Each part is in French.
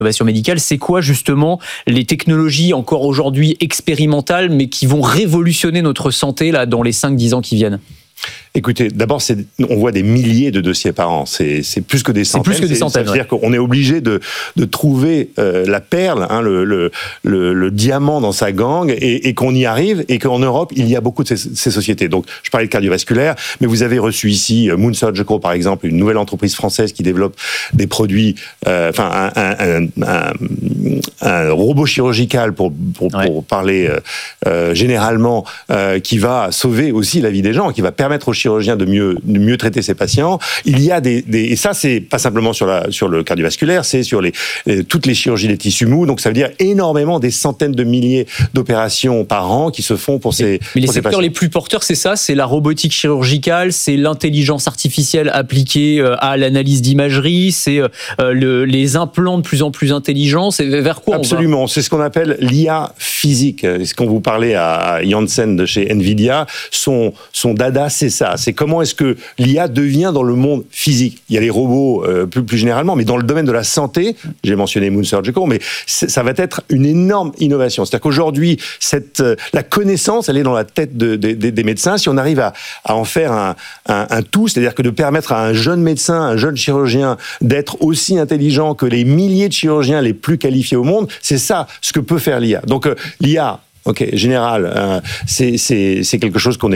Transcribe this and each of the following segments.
l'innovation médicale. C'est quoi justement les technologies encore aujourd'hui expérimentales, mais qui vont révolutionner notre santé là, dans les 5-10 ans qui viennent ? Écoutez, d'abord, on voit des milliers de dossiers par an. C'est plus que des centaines. C'est plus que des centaines. C'est-à-dire qu'on est obligé de trouver la perle, le diamant dans sa gangue, et qu'on y arrive, et qu'en Europe, il y a beaucoup de ces sociétés. Donc, je parlais de cardiovasculaire, mais vous avez reçu ici Moon Surgical, par exemple, une nouvelle entreprise française qui développe des produits, un robot chirurgical pour parler généralement, qui va sauver aussi la vie des gens, qui va permettre aux chirurgiens de mieux traiter ses patients. Il y a et ça, c'est pas simplement sur le cardiovasculaire, c'est sur toutes les chirurgies des tissus mous. Donc, ça veut dire énormément, des centaines de milliers d'opérations par an qui se font pour ces patients. Mais les secteurs les plus porteurs, c'est ça, c'est la robotique chirurgicale, c'est l'intelligence artificielle appliquée à l'analyse d'imagerie, c'est les implants de plus en plus intelligents. C'est vers quoi Absolument, on va ? c'est ce qu'on appelle l'IA physique. Ce qu'on vous parlait à Janssen de chez Nvidia, son dada, c'est ça. C'est comment est-ce que l'IA devient dans le monde physique. Il y a les robots plus généralement, mais dans le domaine de la santé, j'ai mentionné Moon Surgical, mais ça va être une énorme innovation. C'est-à-dire qu'aujourd'hui, la connaissance, elle est dans la tête des médecins. Si on arrive à en faire un tout, c'est-à-dire que de permettre à un jeune médecin, un jeune chirurgien d'être aussi intelligent que les milliers de chirurgiens les plus qualifiés au monde, c'est ça ce que peut faire l'IA. Donc l'IA, général, c'est quelque chose qu'on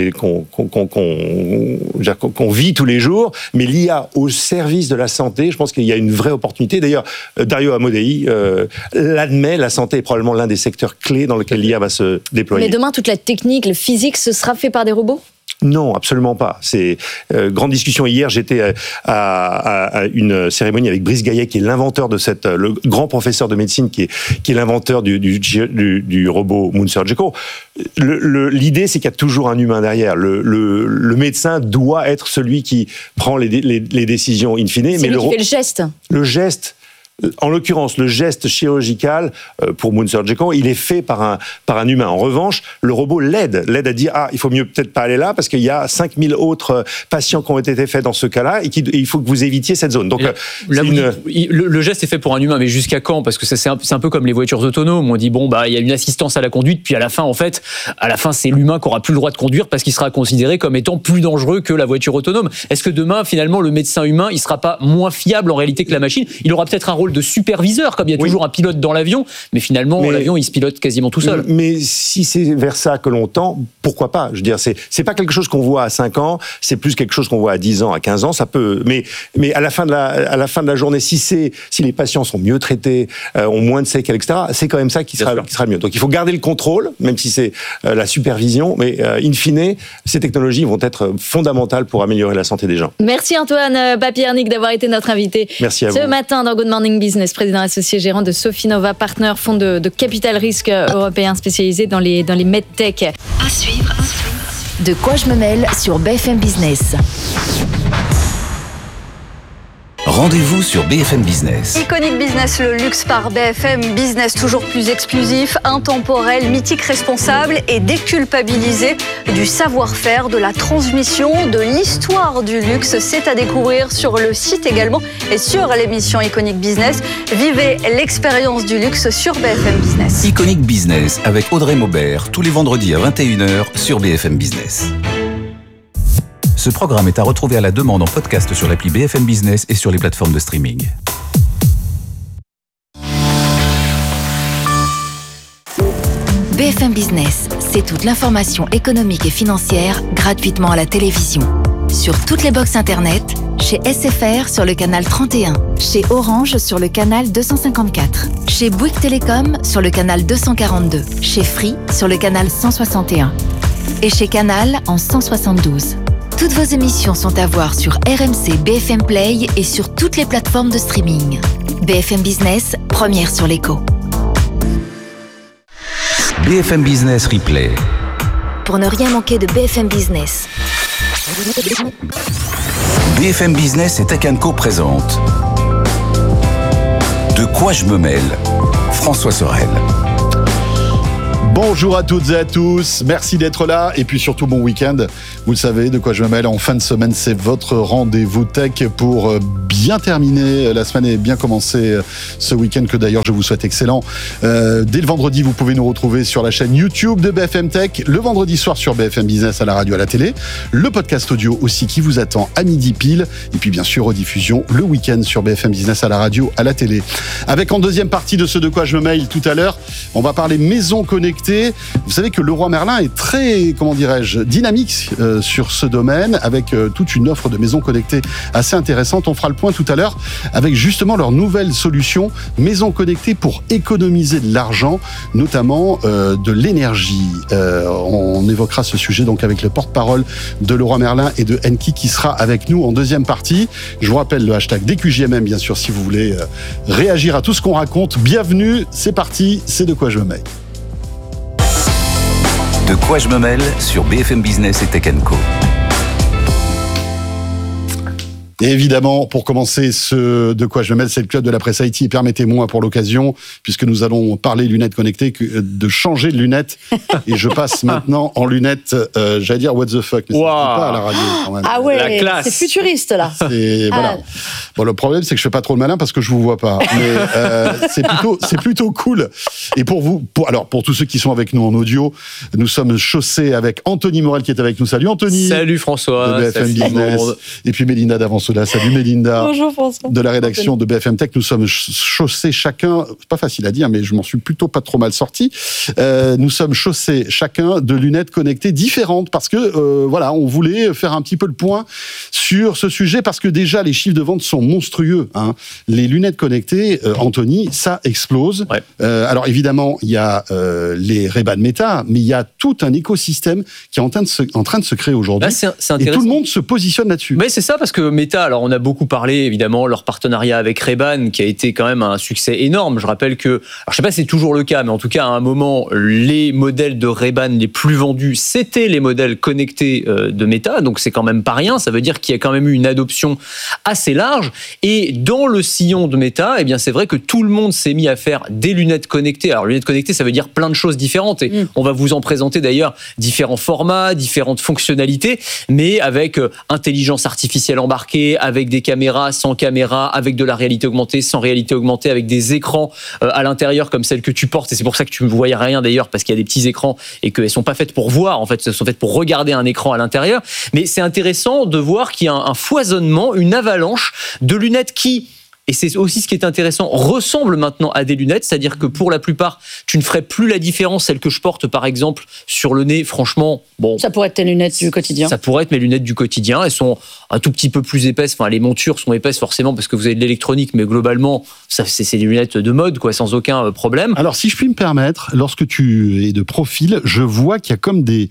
vit tous les jours, mais l'IA au service de la santé, je pense qu'il y a une vraie opportunité. D'ailleurs, Dario Amodei l'admet, la santé est probablement l'un des secteurs clés dans lequel l'IA va se déployer. Mais demain, toute la technique, le physique, ce sera fait par des robots ? Non, absolument pas. C'est grande discussion. Hier, j'étais à une cérémonie avec Brice Gaillet, qui est l'inventeur de le grand professeur de médecine, qui est l'inventeur du robot Moon Surgical. L'idée, c'est qu'il y a toujours un humain derrière. Le médecin doit être celui qui prend les décisions in fine. C'est lui qui fait le geste. Le geste. En l'occurrence, le geste chirurgical pour Moon Surgical, il est fait par un humain. En revanche, le robot l'aide à dire il faut mieux peut-être pas aller là parce qu'il y a 5000 autres patients qui ont été faits dans ce cas-là et il faut que vous évitiez cette zone. Donc le geste est fait pour un humain, mais jusqu'à quand ? Parce que c'est un peu comme les voitures autonomes. On dit il y a une assistance à la conduite, puis à la fin c'est l'humain qui aura plus le droit de conduire parce qu'il sera considéré comme étant plus dangereux que la voiture autonome. Est-ce que demain, finalement, le médecin humain, il sera pas moins fiable en réalité que la machine ? Il aura peut-être un rôle de superviseur, comme il y a toujours un pilote dans l'avion, mais finalement, l'avion, il se pilote quasiment tout seul. Mais si c'est vers ça que l'on tend, pourquoi pas ? Je veux dire, c'est pas quelque chose qu'on voit à 5 ans, c'est plus quelque chose qu'on voit à 10 ans, à 15 ans, ça peut... Mais à la fin de la journée, si les patients sont mieux traités, ont moins de séquelles, etc., c'est quand même ça qui sera mieux. Donc il faut garder le contrôle, même si c'est la supervision, mais in fine, ces technologies vont être fondamentales pour améliorer la santé des gens. Merci Antoine Papiernik d'avoir été notre invité. Merci à vous. Ce matin dans Good Morning Business, président associé gérant de Sofinova Partners, fonds de capital risque européen spécialisé dans les medtech. À suivre. De quoi je me mêle sur BFM Business. Rendez-vous sur BFM Business. Iconic Business, le luxe par BFM Business, toujours plus exclusif, intemporel, mythique, responsable et déculpabilisé du savoir-faire, de la transmission, de l'histoire du luxe. C'est à découvrir sur le site également et sur l'émission Iconic Business. Vivez l'expérience du luxe sur BFM Business. Iconic Business avec Audrey Maubert, tous les vendredis à 21h sur BFM Business. Ce programme est à retrouver à la demande en podcast sur l'appli BFM Business et sur les plateformes de streaming. BFM Business, c'est toute l'information économique et financière gratuitement à la télévision. Sur toutes les box internet, chez SFR sur le canal 31, chez Orange sur le canal 254, chez Bouygues Télécom sur le canal 242, chez Free sur le canal 161 et chez Canal en 172. Toutes vos émissions sont à voir sur RMC, BFM Play et sur toutes les plateformes de streaming. BFM Business, première sur l'écho. BFM Business Replay. Pour ne rien manquer de BFM Business. BFM Business et Tech & Co présente De quoi je me mêle ? François Sorel. Bonjour à toutes et à tous, merci d'être là et puis surtout bon week-end. Vous le savez de quoi je me mêle, en fin de semaine c'est votre rendez-vous tech pour bien terminer la semaine et bien commencer ce week-end que d'ailleurs je vous souhaite excellent. Dès le vendredi vous pouvez nous retrouver sur la chaîne YouTube de BFM Tech, le vendredi soir sur BFM Business à la radio, à la télé, le podcast audio aussi qui vous attend à midi pile et puis bien sûr rediffusion le week-end sur BFM Business à la radio, à la télé. Avec en deuxième partie de ce de quoi je me mêle tout à l'heure, on va parler maison connectée. Vous savez que Leroy Merlin est très, dynamique sur ce domaine, avec toute une offre de maisons connectées assez intéressante. On fera le point tout à l'heure avec justement leur nouvelle solution, maisons connectées pour économiser de l'argent, notamment de l'énergie. On évoquera ce sujet donc avec le porte-parole de Leroy Merlin et de Enki qui sera avec nous en deuxième partie. Je vous rappelle le hashtag DQJMM, bien sûr, si vous voulez réagir à tout ce qu'on raconte. Bienvenue, c'est parti, c'est de quoi je me mêle. De quoi je me mêle sur BFM Business et Tech & Co. Et évidemment, pour commencer ce de quoi je me mêle, c'est le club de la presse IT. Et permettez-moi pour l'occasion, puisque nous allons parler lunettes connectées, de changer de lunettes. Et je passe maintenant en lunettes, j'allais dire what the fuck, mais wow. Ça ne pas à la radio quand même. Ah ouais, la classe. C'est futuriste là. Voilà. Bon, le problème, c'est que je fais pas trop le malin parce que je vous vois pas. Mais c'est plutôt cool. Et pour vous, pour tous ceux qui sont avec nous en audio, nous sommes chaussés avec Anthony Morel qui est avec nous. Salut Anthony. Salut François. De BFM Business. Et puis Mélinda d'Avance. Salut Mélinda. Bonjour François. De la rédaction de BFM Tech. Nous sommes chaussés chacun, c'est pas facile à dire, mais je m'en suis plutôt pas trop mal sorti. Nous sommes chaussés chacun de lunettes connectées différentes parce que, on voulait faire un petit peu le point sur ce sujet parce que déjà les chiffres de vente sont monstrueux. Hein. Les lunettes connectées, Anthony, ça explose. Ouais. Alors évidemment, il y a les Ray-Ban Meta, mais il y a tout un écosystème qui est en train de se créer aujourd'hui. Là, c'est et tout le monde se positionne là-dessus. Mais c'est ça parce que Meta, alors on a beaucoup parlé évidemment leur partenariat avec Ray-Ban qui a été quand même un succès énorme. Je rappelle que, alors je sais pas si c'est toujours le cas, mais en tout cas à un moment les modèles de Ray-Ban les plus vendus c'était les modèles connectés de Meta, donc c'est quand même pas rien. Ça veut dire qu'il y a quand même eu une adoption assez large et dans le sillon de Meta, eh bien c'est vrai que tout le monde s'est mis à faire des lunettes connectées. Alors lunettes connectées, ça veut dire plein de choses différentes et on va vous en présenter d'ailleurs différents formats, différentes fonctionnalités, mais avec intelligence artificielle embarquée, avec des caméras, sans caméra, avec de la réalité augmentée, sans réalité augmentée, avec des écrans à l'intérieur comme celle que tu portes. Et c'est pour ça que tu ne voyais rien d'ailleurs, parce qu'il y a des petits écrans et qu'elles ne sont pas faites pour voir, en fait, elles sont faites pour regarder un écran à l'intérieur. Mais c'est intéressant de voir qu'il y a un foisonnement, une avalanche de lunettes qui... Et c'est aussi ce qui est intéressant, ressemble maintenant à des lunettes, c'est-à-dire que pour la plupart, tu ne ferais plus la différence, celles que je porte par exemple sur le nez, franchement, bon... Ça pourrait être tes lunettes du quotidien. Ça pourrait être mes lunettes du quotidien, elles sont un tout petit peu plus épaisses, enfin les montures sont épaisses forcément parce que vous avez de l'électronique, mais globalement, c'est des lunettes de mode, quoi, sans aucun problème. Alors si je puis me permettre, lorsque tu es de profil, je vois qu'il y a comme des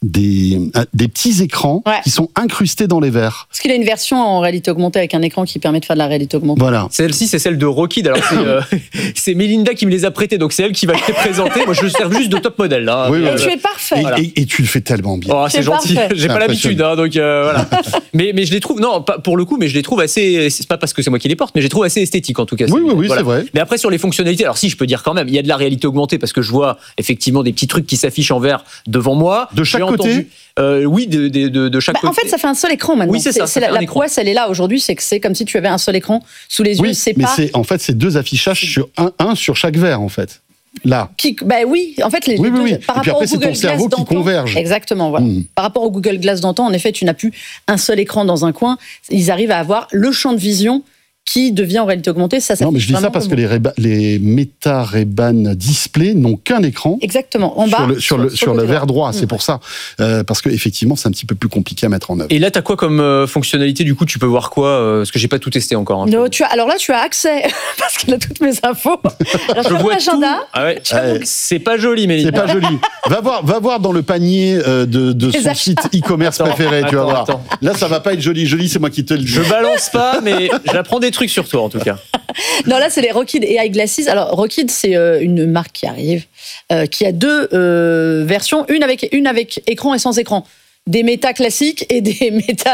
petits écrans qui sont incrustés dans les verres. Parce qu'il a une version en réalité augmentée avec un écran qui permet de faire de la réalité augmentée. Voilà. Celle-ci, c'est celle de Rockid. Alors, c'est Mélinda qui me les a prêtées, donc c'est elle qui va les présenter. Moi, je sers juste de top modèle. Là. Oui, tu es parfait. Et tu le fais tellement bien. Oh, c'est gentil. Parfait. J'ai pas l'habitude, hein, donc voilà. mais je les trouve, non, pas pour le coup, mais je les trouve assez. C'est pas parce que c'est moi qui les porte, mais je les trouve assez esthétiques en tout cas. Oui, voilà. C'est vrai. Mais après, sur les fonctionnalités, alors si je peux dire quand même, il y a de la réalité augmentée parce que je vois effectivement des petits trucs qui s'affichent en vert devant moi. De chaque côté. Oui, de chaque côté. En fait, ça fait un seul écran maintenant. Oui, c'est ça. La prouesse, elle est là aujourd'hui, c'est que c'est comme si tu avais un seul écran sous les yeux. En fait, c'est deux affichages sur un sur chaque verre, en fait. Là. Oui, en fait, les deux. Par rapport après, au Google ton cerveau Glass qui converge. Exactement, voilà. Par rapport au Google Glass d'antan, en effet, tu n'as plus un seul écran dans un coin. Ils arrivent à avoir le champ de vision qui devient en réalité augmentée. Non, mais je dis ça parce que les Meta Ray-Ban Display n'ont qu'un écran. Exactement, en bas. Sur le verre droit, c'est pour ça. Parce qu'effectivement, c'est un petit peu plus compliqué à mettre en œuvre. Et là, tu as quoi comme fonctionnalité? Du coup, tu peux voir quoi? Parce que j'ai pas tout testé encore. Hein. Non, alors là, tu as accès, parce qu'il a toutes mes infos. Alors, je vois l'agenda. Ah ouais. C'est pas joli, Méline. C'est pas joli. Va voir dans le panier de son site e-commerce préféré, tu vas voir. Attends. Là, ça va pas être joli. Joli, c'est moi qui te le dis. Je balance pas, mais j'apprends des trucs sur toi, en tout cas. Non, là, c'est les Rockid AI Glasses. Alors, Rockid, c'est une marque qui arrive, qui a deux versions, une avec écran et sans écran. des méta classiques et des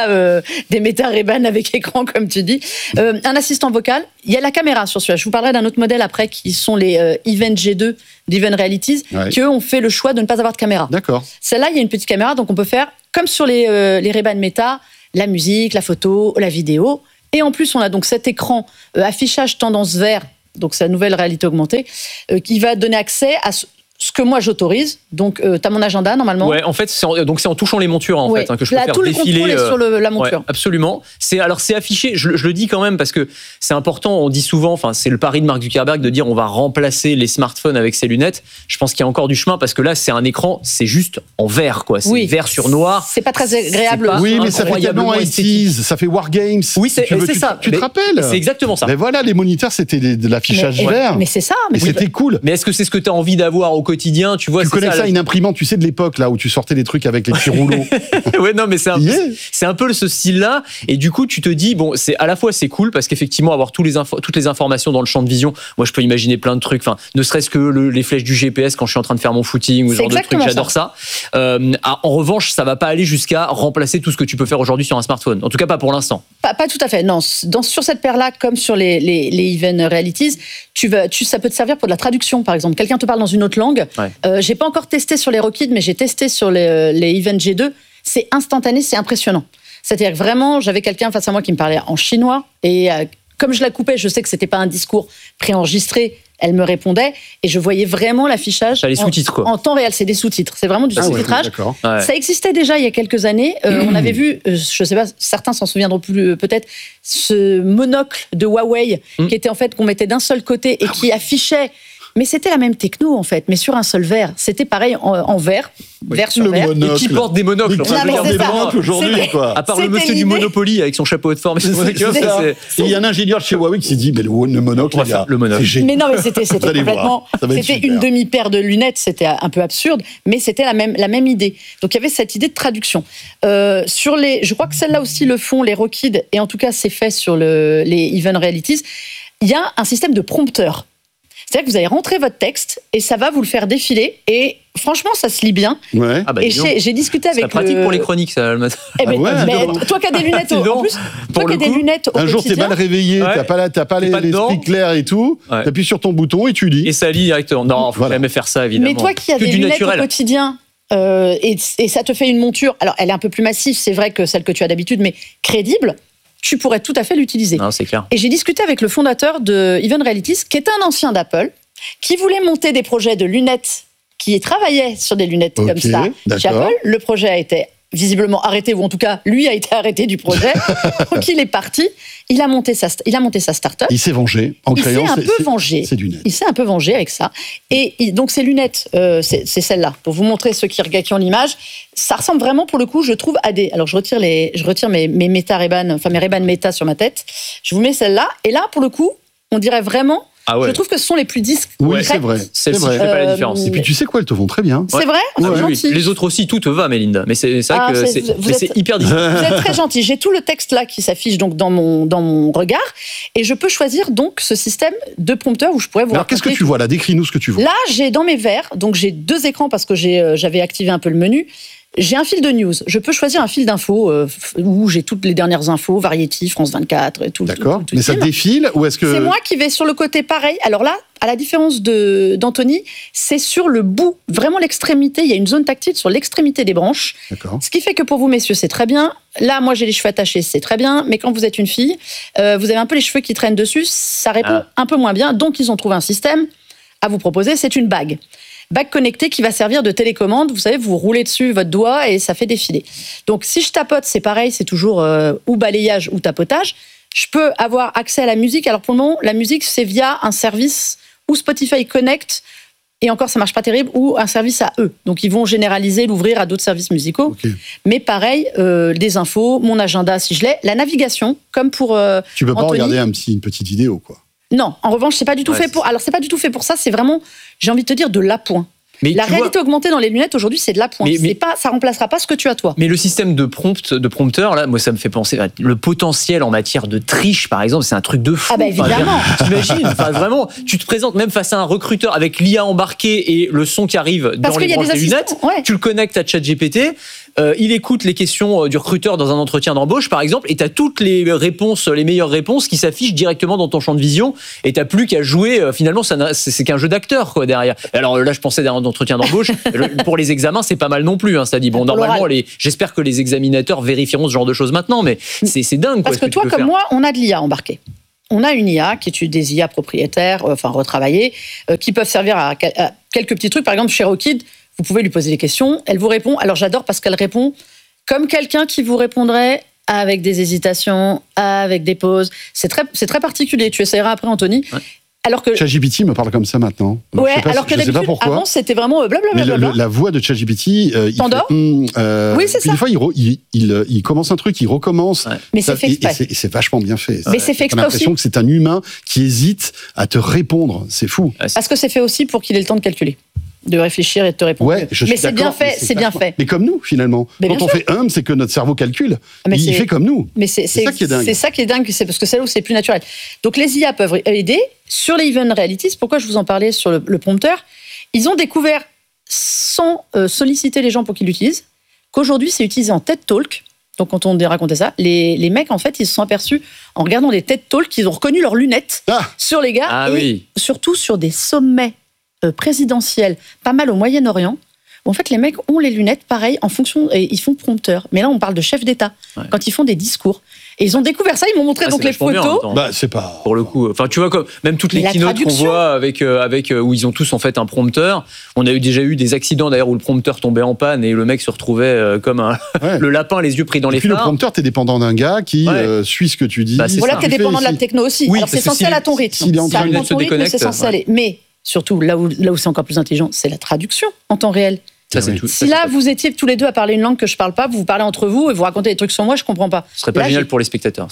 méta Ray-Ban avec écran, comme tu dis. Un assistant vocal. Il y a la caméra sur celui-là. Je vous parlerai d'un autre modèle après, qui sont les Event G2 d'Event Realities, qui eux ont fait le choix de ne pas avoir de caméra. D'accord. Celle-là, il y a une petite caméra, donc on peut faire, comme sur les Ray-Ban Meta, la musique, la photo, la vidéo. Et en plus, on a donc cet écran affichage tendance vert, donc c'est la nouvelle réalité augmentée, qui va donner accès à ce que moi j'autorise. Donc, tu as mon agenda normalement. Ouais, en fait, c'est en touchant les montures fait, que je peux faire tout défiler. Le contrôle est sur la monture. Ouais, absolument. C'est affiché. Je le dis quand même parce que c'est important. On dit souvent, c'est le pari de Mark Zuckerberg de dire on va remplacer les smartphones avec ces lunettes. Je pense qu'il y a encore du chemin parce que là, c'est un écran, c'est juste en vert, quoi. C'est vert sur noir. C'est pas très agréable. Oui, mais ça fait tellement 80s, ça fait Wargames. Oui, c'est ça. Tu te rappelles? C'est exactement ça. Mais voilà, les moniteurs, c'était de l'affichage vert. Mais c'est ça. Mais c'était cool. Mais est-ce que c'est ce que tu as envie d'avoir au quotidien? Tu vois, tu connais ça, une imprimante, tu sais, de l'époque, là, où tu sortais des trucs avec les petits rouleaux. Ouais, non, mais c'est un peu ce style-là. Et du coup, tu te dis, bon, à la fois, c'est cool parce qu'effectivement, avoir toutes les informations dans le champ de vision, moi, je peux imaginer plein de trucs. Ne serait-ce que les flèches du GPS quand je suis en train de faire mon footing ou ce genre de trucs, j'adore ça. En revanche, ça va pas aller jusqu'à remplacer tout ce que tu peux faire aujourd'hui sur un smartphone. En tout cas, pas pour l'instant. Pas tout à fait. Non, sur cette paire-là, comme sur les Event Realities, ça peut te servir pour de la traduction, par exemple. Quelqu'un te parle dans une autre langue. Ouais. J'ai pas encore testé sur les Rockid, mais j'ai testé sur les Event G2. C'est instantané, c'est impressionnant. C'est-à-dire que vraiment, j'avais quelqu'un face à moi qui me parlait en chinois et comme je la coupais, je sais que c'était pas un discours préenregistré. Elle me répondait et je voyais vraiment l'affichage les sous-titres, quoi. En temps réel. C'est des sous-titres. C'est vraiment du sous-titrage. Ouais, ça existait déjà il y a quelques années. On avait vu, je sais pas, certains s'en souviendront plus peut-être, ce monocle de Huawei qui était en fait qu'on mettait d'un seul côté et qui affichait. Mais c'était la même techno, en fait, mais sur un seul verre. C'était pareil en vert, vert sur vert. Et qui porte des monocles. Des monocles aujourd'hui, quoi. À part le monsieur du Monopoly avec son chapeau de forme. Il y a un ingénieur de chez Huawei qui s'est dit, mais le monocle, le monocle. Mais non, mais c'était complètement. C'était une demi-paire de lunettes, c'était un peu absurde, mais c'était la même idée. Donc il y avait cette idée de traduction. Je crois que celles-là aussi le font, les Rockid, et en tout cas c'est fait sur les Event Realities. Il y a un système de prompteur. C'est-à-dire que vous allez rentrer votre texte et ça va vous le faire défiler. Et franchement, ça se lit bien. Ouais. Ah bah, et j'ai discuté avec. C'est pratique pour les chroniques, ça, le matin. Mais toi qui as des lunettes, en plus, toi qui as des lunettes au un jour, t'es mal réveillé, t'as pas l'esprit clair et tout. Ouais. T'appuies sur ton bouton et tu lis. Et ça lit directement. Non, faut jamais faire ça, évidemment. Mais toi qui as des lunettes au quotidien. Et ça te fait une monture. Alors, elle est un peu plus massive, c'est vrai que celle que tu as d'habitude, mais crédible. Tu pourrais tout à fait l'utiliser. Non, c'est clair. Et j'ai discuté avec le fondateur de Event Realities, qui est un ancien d'Apple, qui voulait monter des projets de lunettes, qui travaillait sur des lunettes comme ça chez Apple. Le projet a été visiblement arrêté, ou en tout cas, lui a été arrêté du projet. Donc il est parti, il a monté sa start-up. Il s'est vengé en créant ces lunettes. Il s'est un peu vengé avec ça. Et donc ces lunettes, c'est celle-là. Pour vous montrer ceux qui ont l'image, ça ressemble vraiment, pour le coup, je trouve, à des... Alors je retire mes Meta Ray-Ban, enfin mes Ray-Ban Meta sur ma tête. Je vous mets celle-là. Et là, pour le coup, on dirait vraiment... Ah ouais. Je trouve que ce sont les plus discrètes. Oui, c'est vrai. Celle-ci, je fais pas la différence. Et puis tu sais quoi, elles te vont très bien. C'est vrai. Oui. Les autres aussi, tout te va, Mélinda. Mais c'est vrai que c'est hyper discret. Vous êtes très gentil. J'ai tout le texte là qui s'affiche donc dans mon regard, et je peux choisir donc ce système de prompteur où je pourrais vous. Alors qu'est-ce que tu vois là? Décris-nous ce que tu vois. Là, j'ai dans mes verres, donc j'ai 2 écrans parce que j'avais activé un peu le menu. J'ai un fil de news. Je peux choisir un fil d'infos où j'ai toutes les dernières infos, Variety, France 24 et tout. D'accord. Mais ça défile ou est-ce que... C'est moi qui vais sur le côté pareil. Alors là, à la différence d'Anthony, c'est sur le bout, vraiment l'extrémité. Il y a une zone tactile sur l'extrémité des branches. D'accord. Ce qui fait que pour vous, messieurs, c'est très bien. Là, moi, j'ai les cheveux attachés, c'est très bien. Mais quand vous êtes une fille, vous avez un peu les cheveux qui traînent dessus. Ça répond un peu moins bien. Donc, ils ont trouvé un système à vous proposer. C'est une bague. Bague connectée qui va servir de télécommande. Vous savez, vous roulez dessus votre doigt et ça fait défiler. Donc, si je tapote, c'est pareil, c'est toujours ou balayage ou tapotage. Je peux avoir accès à la musique. Alors, pour le moment, la musique, c'est via un service ou Spotify Connect, et encore, ça marche pas terrible, ou un service à eux. Donc, ils vont généraliser, l'ouvrir à d'autres services musicaux. Okay. Mais pareil, des infos, mon agenda, si je l'ai, la navigation, comme pour Tu peux pas Anthony. Regarder une petite vidéo, quoi. Non, en revanche, c'est pas du tout fait pour. Alors, c'est pas du tout fait pour ça. C'est vraiment, j'ai envie de te dire, de l'appoint. Mais la réalité augmentée dans les lunettes aujourd'hui, c'est de l'appoint. Ça remplacera pas ce que tu as toi. Mais le système de prompteur, là, moi, ça me fait penser le potentiel en matière de triche, par exemple, c'est un truc de fou. Ah bah évidemment. T'imagines, vraiment, tu te présentes même face à un recruteur avec l'IA embarquée et le son qui arrive dans les branches des lunettes. Tu le connectes à ChatGPT. il écoute les questions du recruteur dans un entretien d'embauche, par exemple, et tu as toutes les réponses, les meilleures réponses qui s'affichent directement dans ton champ de vision, et tu n'as plus qu'à jouer. Finalement, c'est qu'un jeu d'acteur, quoi, derrière. Alors là, je pensais derrière un entretien d'embauche. Pour les examens, c'est pas mal non plus. Hein, c'est-à-dire, bon, normalement, j'espère que les examinateurs vérifieront ce genre de choses maintenant, mais c'est dingue. Parce que toi, comme moi, on a de l'IA embarquée. On a une IA qui est des IA propriétaires, retravaillées, qui peuvent servir à quelques petits trucs. Par exemple, chez Rockid, vous pouvez lui poser des questions, elle vous répond. Alors j'adore parce qu'elle répond comme quelqu'un qui vous répondrait avec des hésitations, avec des pauses. C'est très particulier. Tu essaieras après, Anthony. Ouais. Alors que ChatGPT me parle comme ça maintenant. Ouais, alors que d'habitude, avant, c'était vraiment blablabla. La voix de ChatGPT, t'endors ? Oui, c'est ça. Des fois, il commence un truc, il recommence. Ouais. Mais c'est fait exprès. Et c'est vachement bien fait. Mais c'est fait exprès aussi. J'ai l'impression que c'est un humain qui hésite à te répondre. C'est fou. Parce que c'est fait aussi pour qu'il ait le temps de calculer, de réfléchir et de te répondre. Ouais, mais c'est bien fait, c'est bien fait. Mais comme nous, finalement. Quand on fait c'est que notre cerveau calcule. Il fait comme nous. Mais c'est ça qui est dingue. C'est ça qui est dingue, c'est parce que c'est là où c'est plus naturel. Donc les IA peuvent aider. Sur les Even Realities, pourquoi je vous en parlais sur le prompteur, ils ont découvert, sans solliciter les gens pour qu'ils l'utilisent, qu'aujourd'hui c'est utilisé en TED Talk. Donc quand on racontait ça, les mecs en fait ils se sont aperçus en regardant des TED Talk qu'ils ont reconnu leurs lunettes sur les gars surtout sur des sommets présidentiels, pas mal au Moyen-Orient. En fait, les mecs ont les lunettes, pareil, en fonction, et ils font prompteur. Mais là, on parle de chefs d'État, quand ils font des discours. Et ils ont découvert ça, ils m'ont montré donc les photos. C'est pas... Pour le coup, enfin, tu vois, même toutes les keynotes qu'on voit avec où ils ont tous en fait un prompteur. On a déjà eu des accidents d'ailleurs où le prompteur tombait en panne et le mec se retrouvait comme le lapin, les yeux pris dans les phares. Et puis le prompteur, t'es dépendant d'un gars qui suit ce que tu dis. Voilà, t'es dépendant de la techno aussi. Oui, alors c'est censé aller à ton rythme. Ça à ton rythme, c'est censé aller. Mais surtout, là où c'est encore plus intelligent, c'est la traduction en temps réel. Ça, c'est tout. Si là, vous étiez tous les deux à parler une langue que je parle pas, vous parlez entre vous et vous racontez des trucs sur moi, je comprends pas. Ce serait pas génial pour les spectateurs.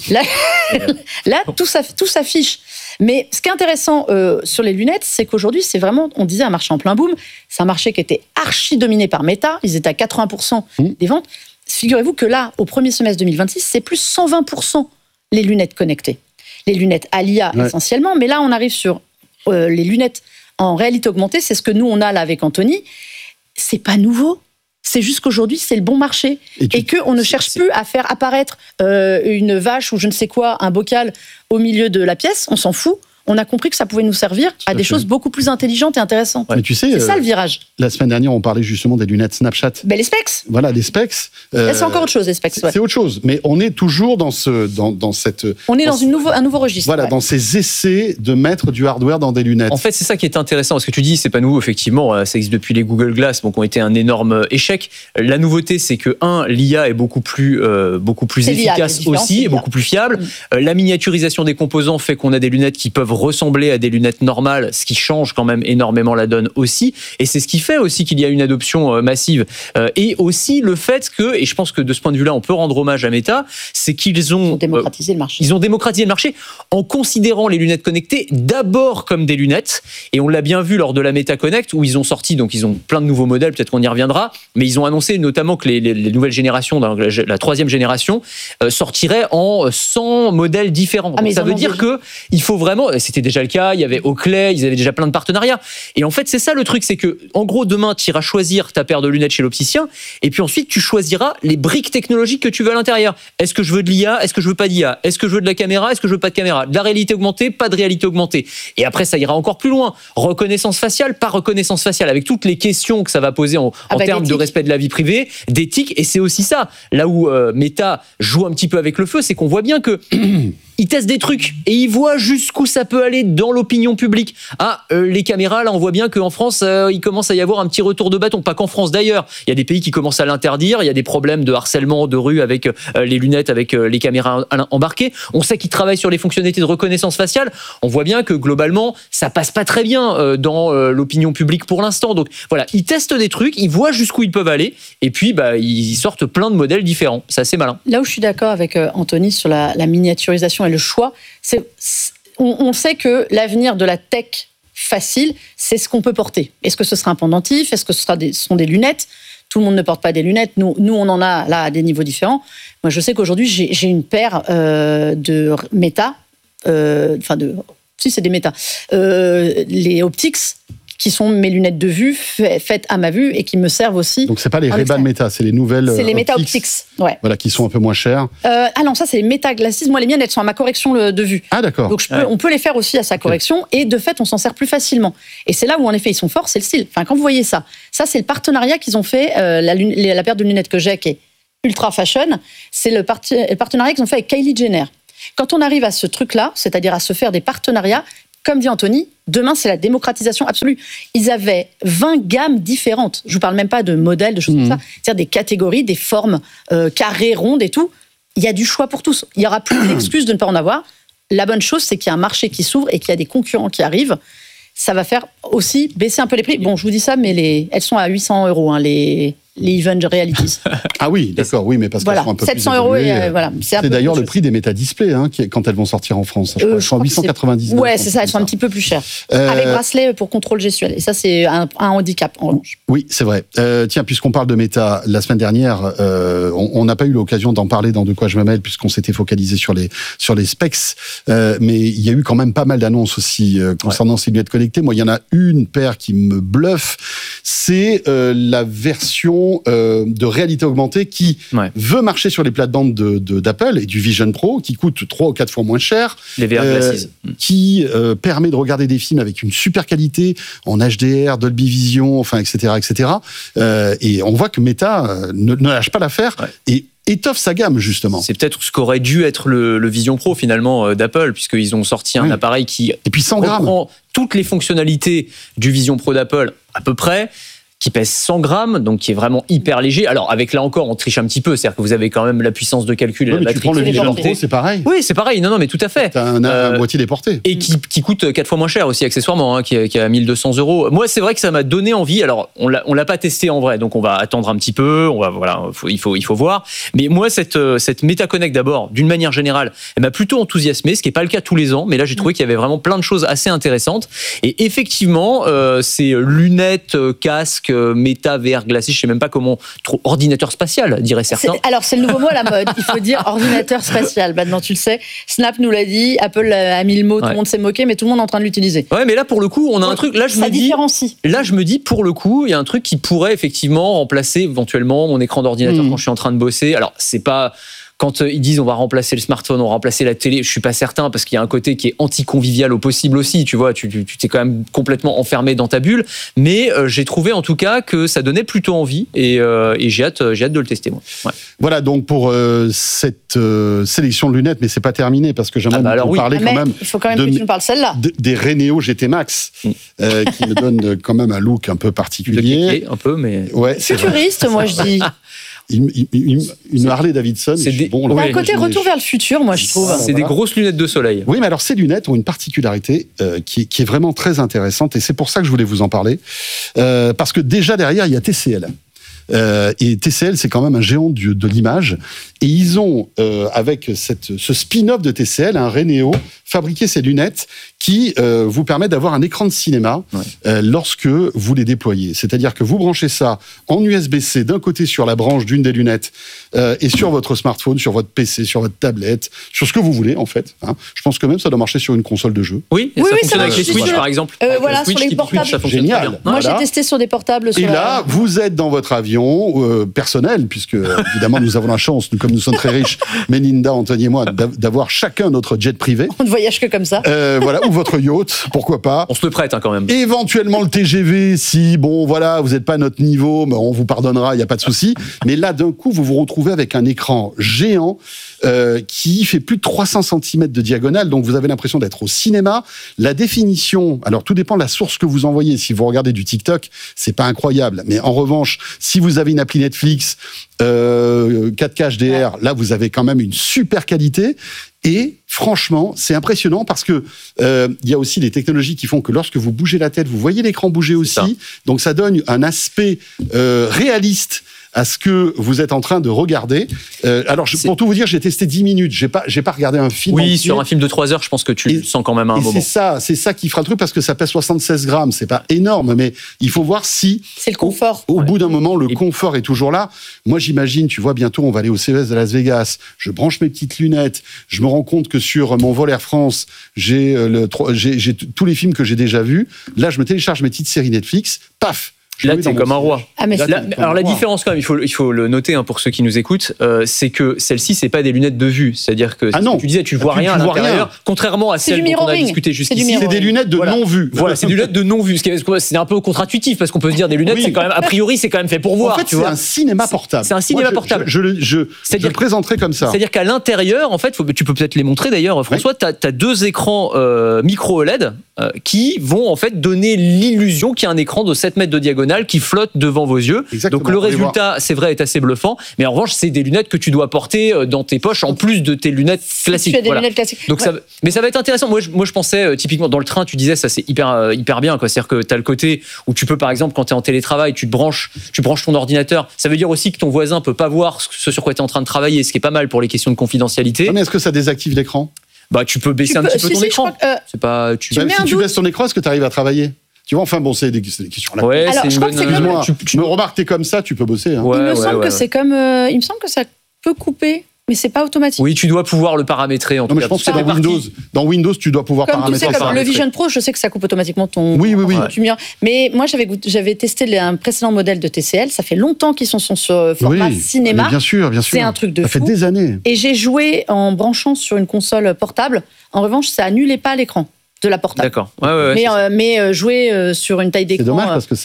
Là, tout s'affiche. Mais ce qui est intéressant sur les lunettes, c'est qu'aujourd'hui, c'est vraiment, on disait, un marché en plein boom. C'est un marché qui était archi dominé par Meta. Ils étaient à 80% des ventes. Figurez-vous que là, au premier semestre 2026, c'est plus 120% les lunettes connectées. Les lunettes à l'IA essentiellement. Mais là, on arrive sur les lunettes en réalité augmentée. C'est ce que nous, on a là avec Anthony. C'est pas nouveau. C'est juste qu'aujourd'hui, c'est le bon marché. Et qu'on ne cherche plus à faire apparaître une vache ou je ne sais quoi, un bocal au milieu de la pièce. On s'en fout. On a compris que ça pouvait nous servir à des choses beaucoup plus intelligentes et intéressantes. Mais tu sais, c'est ça le virage. La semaine dernière, on parlait justement des lunettes Snapchat. Les specs. Voilà, les specs. C'est encore autre chose, les specs. C'est autre chose. Mais on est toujours dans cette... On est dans un nouveau registre. Voilà, dans ces essais de mettre du hardware dans des lunettes. En fait, c'est ça qui est intéressant. Ce que tu dis, c'est pas nouveau, effectivement. Ça existe depuis les Google Glass, donc ont été un énorme échec. La nouveauté, c'est que, l'IA est beaucoup plus efficace aussi, et beaucoup plus fiable. La miniaturisation des composants fait qu'on a des lunettes qui peuvent ressembler à des lunettes normales, ce qui change quand même énormément la donne aussi. Et c'est ce qui fait aussi qu'il y a une adoption massive. Et aussi le fait que, et je pense que de ce point de vue-là, on peut rendre hommage à Meta, c'est qu'ils ont démocratisé le marché. Ils ont démocratisé le marché en considérant les lunettes connectées d'abord comme des lunettes. Et on l'a bien vu lors de la Meta Connect où ils ont sorti, donc ils ont plein de nouveaux modèles, peut-être qu'on y reviendra, mais ils ont annoncé notamment que les nouvelles générations, la troisième génération, sortiraient en 100 modèles différents. Donc ça veut dire que il faut vraiment, c'était déjà le cas, il y avait Oakley, ils avaient déjà plein de partenariats. Et en fait, c'est ça le truc, c'est que, en gros, demain, tu iras choisir ta paire de lunettes chez l'opticien, et puis ensuite, tu choisiras les briques technologiques que tu veux à l'intérieur. Est-ce que je veux de l'IA? Est-ce que je veux pas d'IA? Est-ce que je veux de la caméra? Est-ce que je veux pas de caméra? De la réalité augmentée? Pas de réalité augmentée. Et après, ça ira encore plus loin. Reconnaissance faciale? Pas reconnaissance faciale. Avec toutes les questions que ça va poser en termes de respect de la vie privée, d'éthique, et c'est aussi ça. Là où Meta joue un petit peu avec le feu, c'est qu'on voit bien que ils testent des trucs et ils voient jusqu'où ça peut aller dans l'opinion publique. Les caméras, là, on voit bien qu'en France, il commence à y avoir un petit retour de bâton. Pas qu'en France, d'ailleurs. Il y a des pays qui commencent à l'interdire. Il y a des problèmes de harcèlement de rue avec les lunettes, avec les caméras embarquées. On sait qu'ils travaillent sur les fonctionnalités de reconnaissance faciale. On voit bien que, globalement, ça passe pas très bien dans l'opinion publique pour l'instant. Donc, voilà, ils testent des trucs, ils voient jusqu'où ils peuvent aller. Et puis, ils sortent plein de modèles différents. C'est assez malin. Là où je suis d'accord avec Anthony sur la miniaturisation et le choix, on sait que l'avenir de la tech facile, c'est ce qu'on peut porter. Est-ce que ce sera un pendentif? Est-ce que ce seront des lunettes? Tout le monde ne porte pas des lunettes. Nous, on en a là à des niveaux différents. Moi, je sais qu'aujourd'hui, j'ai une paire de Meta, si c'est des Meta, les Optics, qui sont mes lunettes de vue faites à ma vue et qui me servent aussi. Donc c'est pas les Ray-Ban Meta, c'est les nouvelles. C'est les Meta Optics, ouais. Voilà, qui sont un peu moins chères. Ah non, ça c'est les Meta Glasses. Moi les miennes elles sont à ma correction de vue. Ah d'accord. Donc on peut les faire aussi à sa correction et de fait on s'en sert plus facilement. Et c'est là où en effet ils sont forts, c'est le style. Enfin quand vous voyez ça c'est le partenariat qu'ils ont fait. La paire de lunettes que j'ai qui est ultra fashion, c'est le partenariat qu'ils ont fait avec Kylie Jenner. Quand on arrive à ce truc-là, c'est-à-dire à se faire des partenariats, comme dit Anthony, demain, c'est la démocratisation absolue. Ils avaient 20 gammes différentes. Je ne vous parle même pas de modèles, de choses comme ça. C'est-à-dire des catégories, des formes carrées, rondes et tout. Il y a du choix pour tous. Il n'y aura plus d'excuses de ne pas en avoir. La bonne chose, c'est qu'il y a un marché qui s'ouvre et qu'il y a des concurrents qui arrivent. Ça va faire aussi baisser un peu les prix. Bon, je vous dis ça, mais elles sont à 800 €, les Even Realities. Ah oui, d'accord, oui, mais parce qu'elles sont un peu 700 plus €, évoluées. voilà. C'est d'ailleurs le prix des Meta Display, quand elles vont sortir en France. Je crois qu'elles sont à 899. Ouais, c'est ça, elles sont un petit peu plus chères. Avec bracelet pour contrôle gestuel. Et ça, c'est un handicap, en revanche. Oui, c'est vrai. Tiens, puisqu'on parle de Meta, la semaine dernière, on n'a pas eu l'occasion d'en parler dans De quoi je me mêle, puisqu'on s'était focalisé sur les specs. Mais il y a eu quand même pas mal d'annonces aussi concernant ces lunettes connectées. Moi, il y en a une paire qui me bluffe. C'est la version de réalité augmentée qui veut marcher sur les plates-bandes d'Apple et du Vision Pro, qui coûte 3 ou 4 fois moins cher. Les VR Glasses. Qui permet de regarder des films avec une super qualité, en HDR, Dolby Vision, enfin, etc., etc. Et on voit que Meta ne lâche pas l'affaire et étoffe sa gamme, justement. C'est peut-être ce qu'aurait dû être le Vision Pro, finalement, d'Apple, puisqu'ils ont sorti un appareil qui et puis 100 grammes. reprend toutes les fonctionnalités du Vision Pro d'Apple, à peu près, qui pèse 100 grammes, donc qui est vraiment hyper léger. Alors, avec là encore, on triche un petit peu, c'est-à-dire que vous avez quand même la puissance de calcul et la batterie. Tu prends le Vision Pro, c'est pareil. Oui, c'est pareil. Non, mais tout à fait. T'as un boîtier déporté. Et qui coûte 4 fois moins cher aussi, accessoirement, qui est à 1200 €. Moi, c'est vrai que ça m'a donné envie. Alors, on l'a pas testé en vrai, donc on va attendre un petit peu. Il faut voir. Mais moi, cette Meta Connect, d'abord, d'une manière générale, elle m'a plutôt enthousiasmé, ce qui n'est pas le cas tous les ans. Mais là, j'ai trouvé qu'il y avait vraiment plein de choses assez intéressantes. Et effectivement, ces lunettes, casques, Meta, VR glacé, je sais même pas comment, ordinateur spatial, dirait certains. Alors, c'est le nouveau mot à la mode. Il faut dire ordinateur spatial. Maintenant, tu le sais. Snap nous l'a dit. Apple a mis le mot. Tout le monde s'est moqué, mais tout le monde est en train de l'utiliser. Ouais, mais là, pour le coup, on a un truc. Là, je me dis, pour le coup, il y a un truc qui pourrait effectivement remplacer éventuellement mon écran d'ordinateur quand je suis en train de bosser. Alors, c'est pas. Quand ils disent on va remplacer le smartphone, on va remplacer la télé, je suis pas certain parce qu'il y a un côté qui est anti-convivial au possible aussi, tu vois, tu t'es quand même complètement enfermé dans ta bulle, mais j'ai trouvé en tout cas que ça donnait plutôt envie et j'ai hâte de le tester moi. Ouais. Voilà donc pour cette sélection de lunettes, mais c'est pas terminé parce que j'aimerais vous parler quand même. Il faut quand même que tu nous parles celle-là. Des Reneo GT Max qui me donnent quand même un look un peu particulier, un peu mais futuriste, moi je dis. Une Harley Davidson. Il y a un côté retour vers le futur, moi, je trouve. C'est des grosses lunettes de soleil. Oui, mais alors ces lunettes ont une particularité qui est vraiment très intéressante et c'est pour ça que je voulais vous en parler. Parce que déjà derrière, il y a TCL. Et TCL, c'est quand même un géant de l'image. Et ils ont, avec ce spin-off de TCL, un Reneo, fabriqué ces lunettes qui vous permettent d'avoir un écran de cinéma lorsque vous les déployez. C'est-à-dire que vous branchez ça en USB-C d'un côté sur la branche d'une des lunettes et sur votre smartphone, sur votre PC, sur votre tablette, sur ce que vous voulez en fait. Je pense que même ça doit marcher sur une console de jeu. Oui, ça fonctionne avec les Switch par exemple. Voilà, sur les portables. Génial. Moi j'ai testé sur des portables. Et là, vous êtes dans votre avion personnel, puisque évidemment nous avons la chance, comme nous sommes très riches, Mélinda, Anthony et moi, d'avoir chacun notre jet privé. On ne voyage que comme ça. Voilà, ou votre yacht, pourquoi pas. On se le prête quand même. Éventuellement le TGV, si bon voilà, vous n'êtes pas à notre niveau, mais on vous pardonnera, il n'y a pas de souci. Mais là, d'un coup, vous vous retrouvez avec un écran géant qui fait plus de 300 cm de diagonale, donc vous avez l'impression d'être au cinéma. La définition, alors tout dépend de la source que vous envoyez. Si vous regardez du TikTok, c'est pas incroyable. Mais en revanche, si vous avez une appli Netflix, 4K HDR, là vous avez quand même une super qualité. Et franchement, c'est impressionnant parce que il y a aussi des technologies qui font que lorsque vous bougez la tête, vous voyez l'écran bouger aussi. Donc ça donne un aspect réaliste à ce que vous êtes en train de regarder. Pour tout vous dire, j'ai testé 10 minutes. J'ai pas regardé un film entier. Sur un film de 3 heures, je pense que tu le sens quand même à un moment. C'est ça qui fera le truc, parce que ça pèse 76 grammes. C'est pas énorme, mais il faut voir si... C'est le confort. Au bout d'un moment, le confort est toujours là. Moi, j'imagine, tu vois, bientôt, on va aller au CES de Las Vegas. Je branche mes petites lunettes. Je me rends compte que sur mon vol Air France, j'ai tous les films que j'ai déjà vus. Là, je me télécharge mes petites séries Netflix. Paf! Là, t'es comme un roi. Alors la différence quand même, il faut le noter pour ceux qui nous écoutent, c'est que celle-ci, c'est pas des lunettes de vue. C'est-à-dire que tu disais, tu vois rien à l'intérieur, contrairement à celle dont on a discuté jusqu'ici. C'est des lunettes de non-vue. Voilà, c'est des lunettes de non-vue. C'est un peu contre-intuitif parce qu'on peut se dire des lunettes, c'est quand même a priori, c'est quand même fait pour voir. En fait, c'est un cinéma portable. C'est un cinéma portable. Je le présenterai comme ça. C'est-à-dire qu'à l'intérieur, en fait, tu peux peut-être les montrer d'ailleurs, François. T'as 2 écrans micro OLED qui vont en fait donner l'illusion qu'il y a un écran de 7 mètres de diagonale qui flotte devant vos yeux. Exactement. Donc le résultat, c'est vrai, est assez bluffant. Mais en revanche, c'est des lunettes que tu dois porter dans tes poches en plus de tes lunettes classiques. Tu as des lunettes classiques. Donc mais ça va être intéressant. Moi, je pensais typiquement dans le train, tu disais ça, c'est hyper bien. C'est-à-dire que tu as le côté où tu peux, par exemple, quand tu es en télétravail, tu branches ton ordinateur. Ça veut dire aussi que ton voisin peut pas voir ce sur quoi tu es en train de travailler, ce qui est pas mal pour les questions de confidentialité. Mais est-ce que ça désactive l'écran ? Tu peux baisser un petit peu ton écran. C'est pas. Si tu baisses ton écran, est-ce que tu arrives à travailler ? Tu vois, enfin bon, c'est des questions là. Ouais, alors, je crois que c'est comme... Tu me remarques, t'es comme ça, tu peux bosser. Hein. Il me semble que c'est comme... il me semble que ça peut couper, mais c'est pas automatique. Oui, tu dois pouvoir le paramétrer en tout cas. Mais je pense que dans Windows. Dans Windows, tu dois pouvoir paramétrer. Comme le Vision Pro, je sais que ça coupe automatiquement ton... Oui. Mais moi, j'avais testé un précédent modèle de TCL. Ça fait longtemps qu'ils sont sur format cinéma. Mais bien sûr. C'est un truc de fou. Ça fait des années. Et j'ai joué en branchant sur une console portable. En revanche, ça annulait pas l'écran de la portable. D'accord. Mais jouer sur une taille d'écran... C'est dommage parce que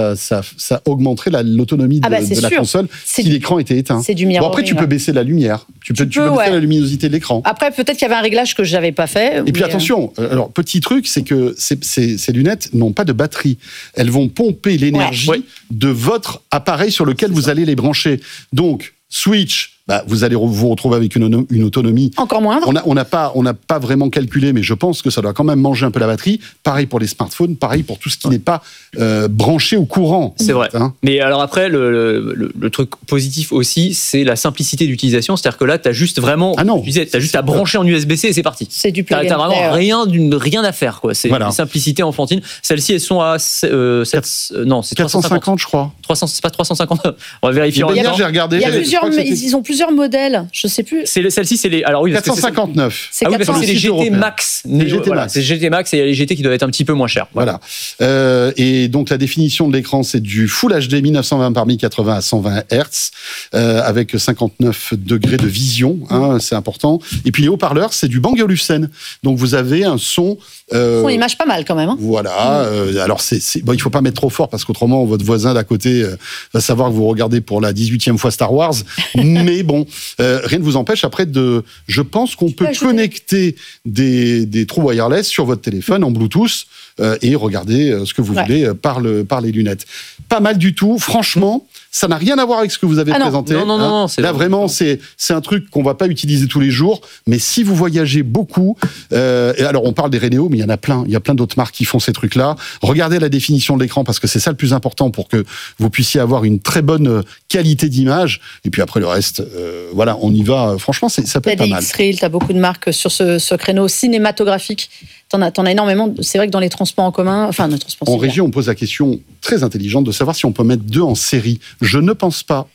ça augmenterait l'autonomie de la console si l'écran était éteint. C'est du miroir. Bon, après, tu peux baisser la lumière. Tu peux baisser la luminosité de l'écran. Après, peut-être qu'il y avait un réglage que je n'avais pas fait. Et puis attention, alors petit truc, c'est que ces lunettes n'ont pas de batterie. Elles vont pomper l'énergie de votre appareil sur lequel vous allez les brancher. Donc, switch... vous allez vous retrouver avec une autonomie encore moindre. On n'a pas vraiment calculé, mais je pense que ça doit quand même manger un peu la batterie. Pareil pour les smartphones, pareil pour tout ce qui n'est pas branché au courant. C'est vrai. Mais alors après, le truc positif aussi, c'est la simplicité d'utilisation. C'est-à-dire que là, tu as juste vraiment, t'as juste à brancher en USB-C et c'est parti. C'est du plug and play. T'as vraiment rien à faire, quoi. C'est une simplicité enfantine. Celles-ci, elles sont à 450, je crois. 300, c'est pas 350. On va vérifier. J'ai regardé. Ils ont plusieurs modèles, je sais plus. Celle-ci, c'est les. Alors oui, 459. C'est les GT Max. C'est GT Max et il y a les GT qui doivent être un petit peu moins chers. Voilà. Et donc la définition de l'écran, c'est du Full HD 1920 par 1080 à 120 Hz avec 59 degrés de vision, c'est important. Et puis les haut-parleurs, c'est du Bang & Olufsen. Donc vous avez un son. Son image pas mal quand même. Voilà. Alors il faut pas mettre trop fort parce qu'autrement votre voisin d'à côté va savoir que vous regardez pour la 18e fois Star Wars. Mais bon, rien ne vous empêche après je pense qu'on peut connecter des trous wireless sur votre téléphone en Bluetooth et regarder ce que vous voulez par les lunettes. Pas mal du tout, franchement. Ça n'a rien à voir avec ce que vous avez présenté. Non. Là, vraiment, c'est un truc qu'on va pas utiliser tous les jours. Mais si vous voyagez beaucoup, alors on parle des Rénéo, mais il y en a plein. Il y a plein d'autres marques qui font ces trucs-là. Regardez la définition de l'écran parce que c'est ça le plus important pour que vous puissiez avoir une très bonne qualité d'image. Et puis après le reste, voilà, on y va. Franchement, ça peut être pas mal. T'as des X-Rail, t'as beaucoup de marques sur ce créneau cinématographique. T'en as énormément. C'est vrai que dans les transports en commun, en région, on pose la question très intelligente de savoir si on peut mettre 2 en série. Je ne pense pas.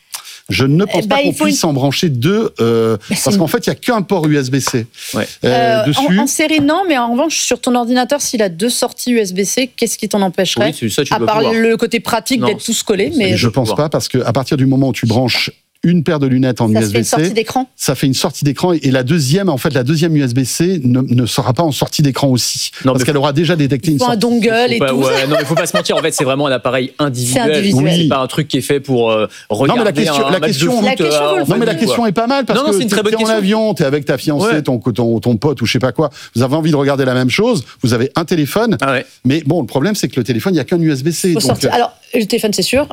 Pas qu'on puisse en brancher 2 parce qu'en fait, il n'y a qu'un port USB-C dessus. En série, non, mais en revanche, sur ton ordinateur, s'il a 2 sorties USB-C, qu'est-ce qui t'en empêcherait ? À part le côté pratique d'être tous collés. Mais je ne pense pas parce qu'à partir du moment où tu branches une paire de lunettes en USB-C. Ça fait une sortie d'écran. Ça fait une sortie d'écran et la deuxième USB-C ne sera pas en sortie d'écran aussi. Parce qu'elle aura déjà détecté une sortie. Un dongle et tout. Non, mais faut pas se mentir. En fait, c'est vraiment un appareil individuel. C'est pas un truc qui est fait pour regarder la question est pas mal parce que t'es en avion, t'es avec ta fiancée, ton pote ou je sais pas quoi. Vous avez envie de regarder la même chose. Vous avez un téléphone. Mais bon, le problème, c'est que le téléphone, il n'y a qu'un USB-C. Alors, le téléphone, c'est sûr.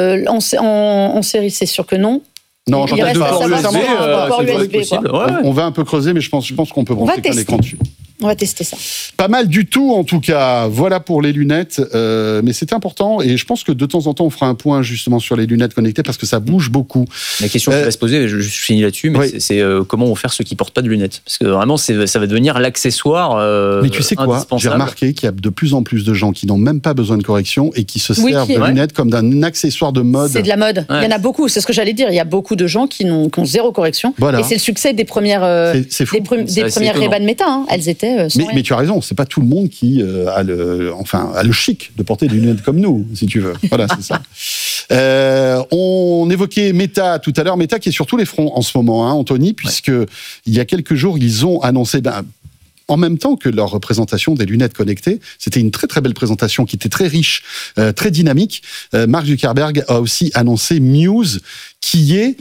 En série, c'est sûr que non. Non, j'en ai 2 ports USB. C'est possible. On va un peu creuser, mais je pense qu'on peut brancher qu'un écran dessus. On va tester ça. Pas mal du tout, en tout cas. Voilà pour les lunettes. Mais c'était important. Et je pense que de temps en temps, on fera un point justement sur les lunettes connectées parce que ça bouge beaucoup. La question qui va se poser, je finis là-dessus, mais oui. c'est comment vont faire ceux qui portent pas de lunettes. Parce que vraiment, ça va devenir l'accessoire mais tu sais quoi, j'ai remarqué qu'il y a de plus en plus de gens qui n'ont même pas besoin de correction et qui se servent de lunettes comme d'un accessoire de mode. C'est de la mode. Ouais. Il y en a beaucoup, c'est ce que j'allais dire. Il y a beaucoup de gens qui ont zéro correction. Voilà. Et c'est le succès des premières Ray-Ban Meta. Hein. Elles étaient mais tu as raison, c'est pas tout le monde qui a le chic de porter des lunettes comme nous, si tu veux. Voilà, c'est ça. On évoquait Meta tout à l'heure. Meta qui est sur tous les fronts en ce moment, hein, Anthony, puisque il y a quelques jours, ils ont annoncé... en même temps que leur présentation des lunettes connectées, c'était une très très belle présentation qui était très riche, très dynamique. Mark Zuckerberg a aussi annoncé Muse, qui est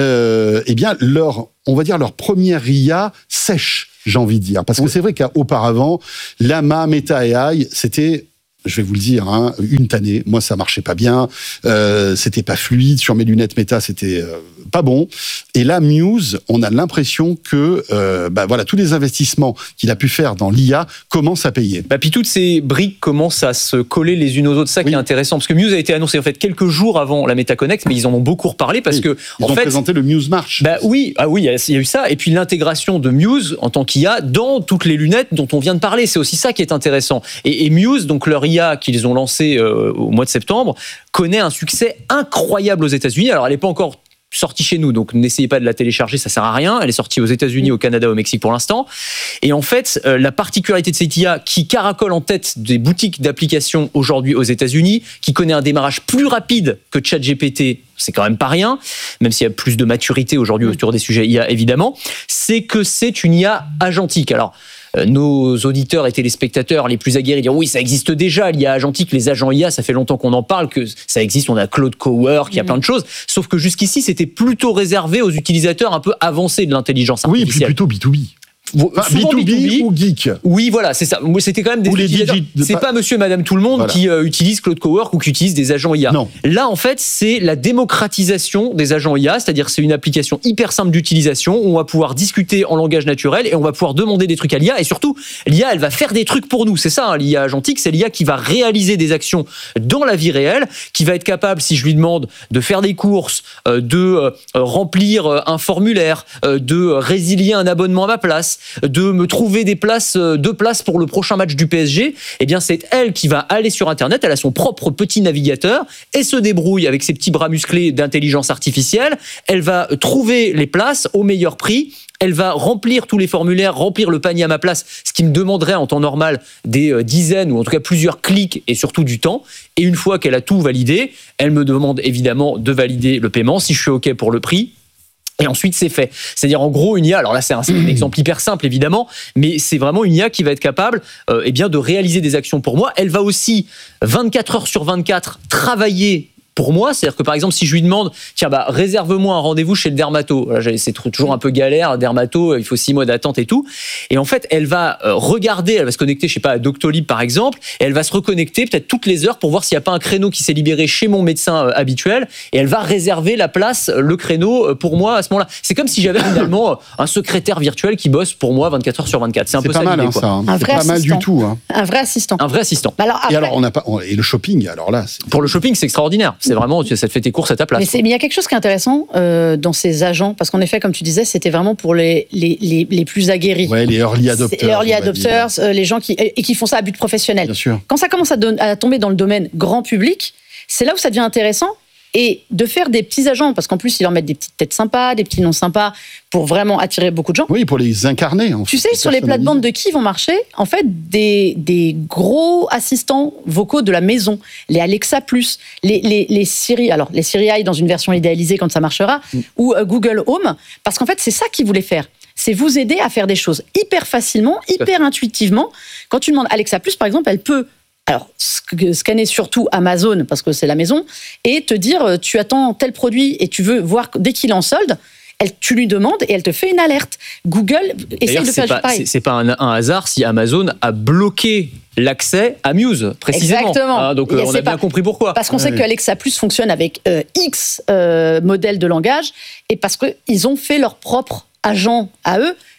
leur première IA sèche, j'ai envie de dire. Parce que c'est vrai qu'auparavant, Llama, Meta AI, c'était... je vais vous le dire, hein, une tannée. Moi, ça marchait pas bien. C'était pas fluide. Sur mes lunettes Meta, c'était pas bon. Et là, Muse, on a l'impression que tous les investissements qu'il a pu faire dans l'IA commencent à payer. Puis toutes ces briques commencent à se coller les unes aux autres. Ça qui est intéressant, parce que Muse a été annoncé en fait quelques jours avant la Meta Connect, mais ils en ont beaucoup reparlé parce que ils ont présenté le Muse March. Il y a eu ça. Et puis l'intégration de Muse en tant qu'IA dans toutes les lunettes dont on vient de parler. C'est aussi ça qui est intéressant. Et Muse, donc leur IA qu'ils ont lancé au mois de septembre, connaît un succès incroyable aux États-Unis. Alors elle n'est pas encore sortie chez nous, donc n'essayez pas de la télécharger, ça sert à rien. Elle est sortie aux États-Unis, au Canada, au Mexique pour l'instant. Et en fait, la particularité de cette IA qui caracole en tête des boutiques d'applications aujourd'hui aux États-Unis, qui connaît un démarrage plus rapide que ChatGPT, c'est quand même pas rien, même s'il y a plus de maturité aujourd'hui autour des sujets IA évidemment, c'est que c'est une IA agentique. Alors, nos auditeurs et téléspectateurs les plus aguerris diront oui, ça existe déjà, l'IA agentique, les agents IA, ça fait longtemps qu'on en parle, que ça existe, on a Claude Cowork, il y a plein de choses, sauf que jusqu'ici, c'était plutôt réservé aux utilisateurs un peu avancés de l'intelligence artificielle. Oui, et puis plutôt B2B. B2B ou geek. Oui, voilà, c'est ça. Moi, c'était quand même des utilisateurs. C'est pas monsieur et madame tout le monde qui utilise Claude Cowork ou qui utilise des agents IA. Non. Là, en fait, c'est la démocratisation des agents IA, c'est-à-dire c'est une application hyper simple d'utilisation où on va pouvoir discuter en langage naturel et on va pouvoir demander des trucs à l'IA et surtout, l'IA, elle va faire des trucs pour nous. C'est ça, hein, l'IA agentique, c'est l'IA qui va réaliser des actions dans la vie réelle, qui va être capable, si je lui demande de faire des courses, de remplir un formulaire, de résilier un abonnement à ma place, de me trouver deux places pour le prochain match du PSG, eh bien c'est elle qui va aller sur Internet, elle a son propre petit navigateur et se débrouille avec ses petits bras musclés d'intelligence artificielle, elle va trouver les places au meilleur prix, elle va remplir tous les formulaires, remplir le panier à ma place, ce qui me demanderait en temps normal des dizaines ou en tout cas plusieurs clics et surtout du temps. Et une fois qu'elle a tout validé, elle me demande évidemment de valider le paiement, si je suis OK pour le prix. Et ensuite, c'est fait. C'est-à-dire, en gros, une IA, alors là, c'est un exemple hyper simple, évidemment, mais c'est vraiment une IA qui va être capable de réaliser des actions pour moi. Elle va aussi, 24 heures sur 24, travailler pour moi, c'est-à-dire que par exemple, si je lui demande, tiens, réserve-moi un rendez-vous chez le dermato. Là, c'est toujours un peu galère, dermato, il faut 6 mois d'attente et tout. Et en fait, elle va regarder, elle va se connecter, je sais pas, à Doctolib par exemple, et elle va se reconnecter peut-être toutes les heures pour voir s'il n'y a pas un créneau qui s'est libéré chez mon médecin habituel, et elle va réserver la place, le créneau pour moi à ce moment-là. C'est comme si j'avais finalement un secrétaire virtuel qui bosse pour moi 24 heures sur 24. C'est un peu ça l'idée, quoi. Ça, hein. Un vrai assistant. Pas mal du tout. Hein. Un vrai assistant. Un vrai assistant. Et le shopping, alors là. Pour le shopping, c'est extraordinaire. C'est vraiment, ça te fait tes courses à ta place. Mais il y a quelque chose qui est intéressant dans ces agents, parce qu'en effet, comme tu disais, c'était vraiment pour les plus aguerris. Ouais, les early adopters. Les gens qui font ça à but professionnel. Bien sûr. Quand ça commence à tomber dans le domaine grand public, c'est là où ça devient intéressant. Et de faire des petits agents, parce qu'en plus, ils leur mettent des petites têtes sympas, des petits noms sympas, pour vraiment attirer beaucoup de gens. Oui, pour les incarner. Tu sais, sur les plates-bandes de qui vont marcher, en fait, des gros assistants vocaux de la maison, les Alexa+, les Siri, alors les Siri AI dans une version idéalisée quand ça marchera, ou Google Home, parce qu'en fait, c'est ça qu'ils voulaient faire. C'est vous aider à faire des choses hyper facilement, hyper intuitivement. Quand tu demandes Alexa+, par exemple, elle peut... Alors, scanner surtout Amazon, parce que c'est la maison, et te dire, tu attends tel produit et tu veux voir dès qu'il est en solde, tu lui demandes et elle te fait une alerte. Google essaie de faire pareil. C'est pas un hasard si Amazon a bloqué l'accès à Muse, précisément. Exactement. Donc, on a bien compris pourquoi. Parce qu'on sait que Alexa Plus fonctionne avec X modèles de langage, et parce qu'ils ont fait leur propre agent à eux,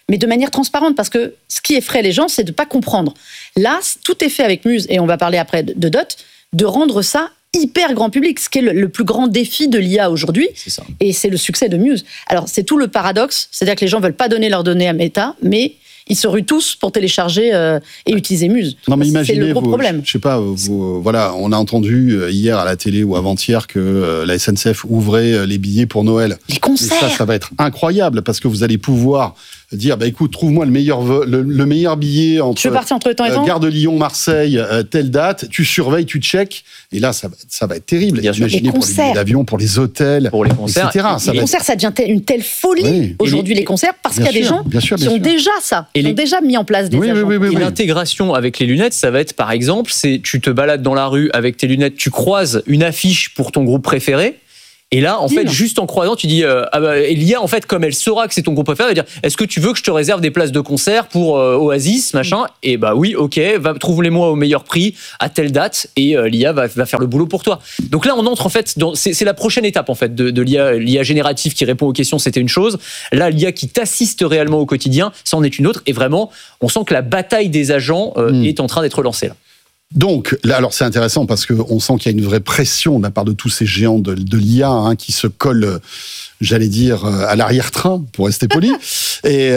mais de manière transparente, parce que ce qui effraie les gens, c'est de ne pas comprendre. Là, tout est fait avec Muse, et on va parler après de Dot, de rendre ça hyper grand public, ce qui est le plus grand défi de l'IA aujourd'hui, C'est ça. et c'est le succès de Muse. Alors, c'est tout le paradoxe, c'est-à-dire que les gens ne veulent pas donner leurs données à Meta, mais ils se ruent tous pour télécharger et utiliser Muse. Non, mais imaginez, c'est le gros problème. je sais pas, voilà, on a entendu hier à la télé ou avant-hier que la SNCF ouvrait les billets pour Noël. Les concerts. Et ça va être incroyable parce que vous allez pouvoir dire, écoute, trouve-moi le meilleur billet entre Tu veux partir entre temps et temps Gare de Lyon, Marseille, telle date, tu surveilles, tu checkes, et là, ça va être terrible. Bien sûr. Imaginez Les pour les concerts. billets d'avion, pour les hôtels, Pour les concerts. etc. Ça Les va être- concerts, ça devient une telle folie Oui. aujourd'hui, les concerts, parce qu'il y a des gens bien sûr, qui bien ont sûr. déjà ça, Et qui ont les- déjà mis en place des Oui, agents. oui, oui, Et oui. l'intégration avec les lunettes, ça va être par exemple, c'est tu te balades dans la rue avec tes lunettes, tu croises une affiche pour ton groupe préféré. Et là, en fait, juste en croisant, tu dis, l'IA, en fait, comme elle saura que c'est ton groupe préféré, elle va dire, est-ce que tu veux que je te réserve des places de concert pour Oasis, machin? Et bah oui, ok, trouve-les-moi au meilleur prix, à telle date, et l'IA va faire le boulot pour toi. Donc là, on entre en fait, c'est la prochaine étape en fait de l'IA générative qui répond aux questions, c'était une chose. Là, l'IA qui t'assiste réellement au quotidien, ça en est une autre. Et vraiment, on sent que la bataille des agents est en train d'être lancée là. Donc, là, alors c'est intéressant parce qu'on sent qu'il y a une vraie pression de la part de tous ces géants de l'IA qui se collent, j'allais dire, à l'arrière-train, pour rester poli. Et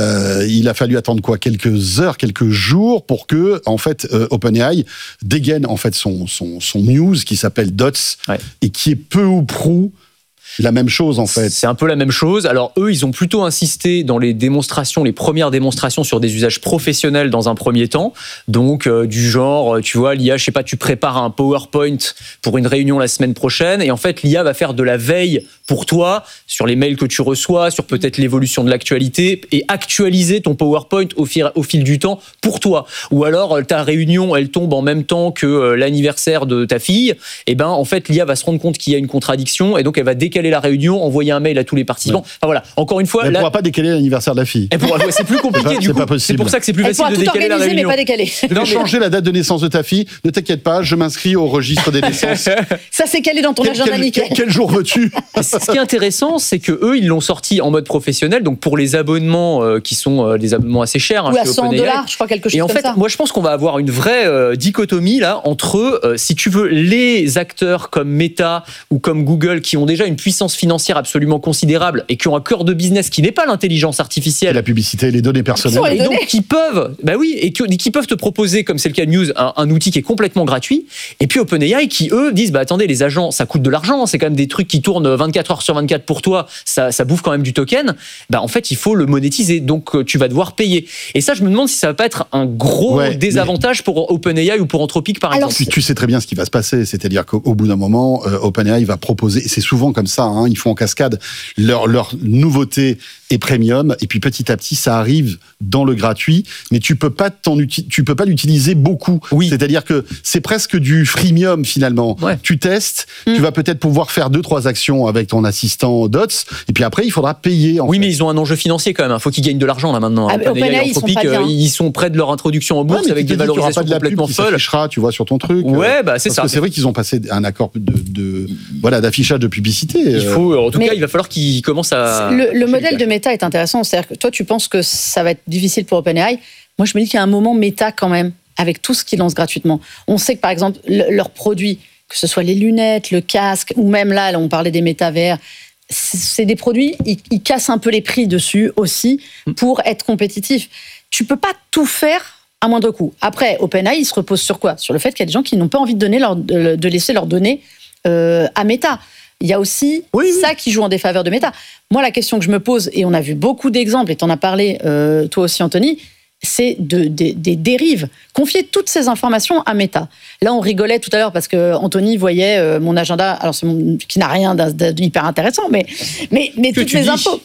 il a fallu attendre quoi, quelques heures, quelques jours pour que, en fait, OpenAI dégaine en fait son Muse qui s'appelle Dots et qui est peu ou prou la même chose en fait. C'est un peu la même chose. Alors eux, ils ont plutôt insisté dans les démonstrations, les premières démonstrations sur des usages professionnels dans un premier temps. Donc du genre, tu vois, l'IA, je sais pas, tu prépares un PowerPoint pour une réunion la semaine prochaine et en fait l'IA va faire de la veille pour toi sur les mails que tu reçois, sur peut-être l'évolution de l'actualité et actualiser ton PowerPoint au fil du temps pour toi. Ou alors ta réunion, elle tombe en même temps que l'anniversaire de ta fille. Et ben en fait l'IA va se rendre compte qu'il y a une contradiction et donc elle va décaler la réunion, envoyer un mail à tous les participants. Ouais. Enfin voilà, encore une fois, Elle ne pourra pas décaler l'anniversaire de la fille. c'est plus compliqué du C'est coup. pas possible. C'est pour ça que c'est plus Elle facile pourra de tout décaler la organiser, mais réunion. pas décaler. De changer la date de naissance de ta fille, ne t'inquiète pas, je m'inscris au registre des naissances. Ça, c'est calé dans ton agenda nickel. Quel jour veux-tu? Ce qui est intéressant, c'est que eux, ils l'ont sorti en mode professionnel, donc pour les abonnements qui sont des abonnements assez chers. Ou à chez 100 OpenAI. $, je crois, quelque chose Et en comme fait, ça. moi, je pense qu'on va avoir une vraie dichotomie là entre, si tu veux, les acteurs comme Meta ou comme Google qui ont déjà une puissance financière absolument considérable et qui ont un cœur de business qui n'est pas l'intelligence artificielle. La publicité, les données personnelles. Ouais. Et donc qui peuvent, bah oui, et qui peuvent te proposer, comme c'est le cas de Muse, un outil qui est complètement gratuit. Et puis OpenAI qui eux disent, bah attendez, les agents, ça coûte de l'argent, c'est quand même des trucs qui tournent 24 heures sur 24 pour toi, ça bouffe quand même du token. Bah en fait, il faut le monétiser, donc tu vas devoir payer. Et ça, je me demande si ça va pas être un gros désavantage pour OpenAI ou pour Anthropic par exemple. Tu sais très bien ce qui va se passer, c'est-à-dire qu'au bout d'un moment, OpenAI va proposer, et c'est souvent comme ça, ils font en cascade leur nouveauté et premium, et puis petit à petit ça arrive dans le gratuit, mais tu peux pas l'utiliser beaucoup. Oui. C'est-à-dire que c'est presque du freemium finalement. Ouais. Tu testes, tu vas peut-être pouvoir faire 2-3 actions avec ton assistant Dots, et puis après il faudra payer. Oui, mais ils ont un enjeu financier quand même. Il faut qu'ils gagnent de l'argent là maintenant. Ah, OpenAI, ils sont pas bien. Ils sont près de leur introduction en bourse avec des valorisations complètement folles. Tu s'affichera, tu vois, sur ton truc. Ouais, bah c'est ça. Parce que c'est vrai qu'ils ont passé un accord d'affichage de publicité. Il faut, en tout cas, il va falloir qu'ils commencent à. Le modèle de Meta est intéressant. C'est-à-dire que toi, tu penses que ça va être difficile pour OpenAI. Moi, je me dis qu'il y a un moment Meta quand même, avec tout ce qu'ils lancent gratuitement. On sait que par exemple, leurs produits, que ce soit les lunettes, le casque, ou même là, on parlait des métavers, c'est des produits, ils cassent un peu les prix dessus aussi pour être compétitifs. Tu peux pas tout faire à moindre coût. Après, OpenAI, il se repose sur quoi? Sur le fait qu'il y a des gens qui n'ont pas envie de laisser leurs données à Meta. Il y a aussi ça qui joue en défaveur de Meta. Moi, la question que je me pose, et on a vu beaucoup d'exemples, et tu en as parlé toi aussi, Anthony, c'est des dérives. Confier toutes ces informations à Meta. Là, on rigolait tout à l'heure parce que Anthony voyait mon agenda, alors qui n'a rien d'hyper intéressant, mais toutes les infos.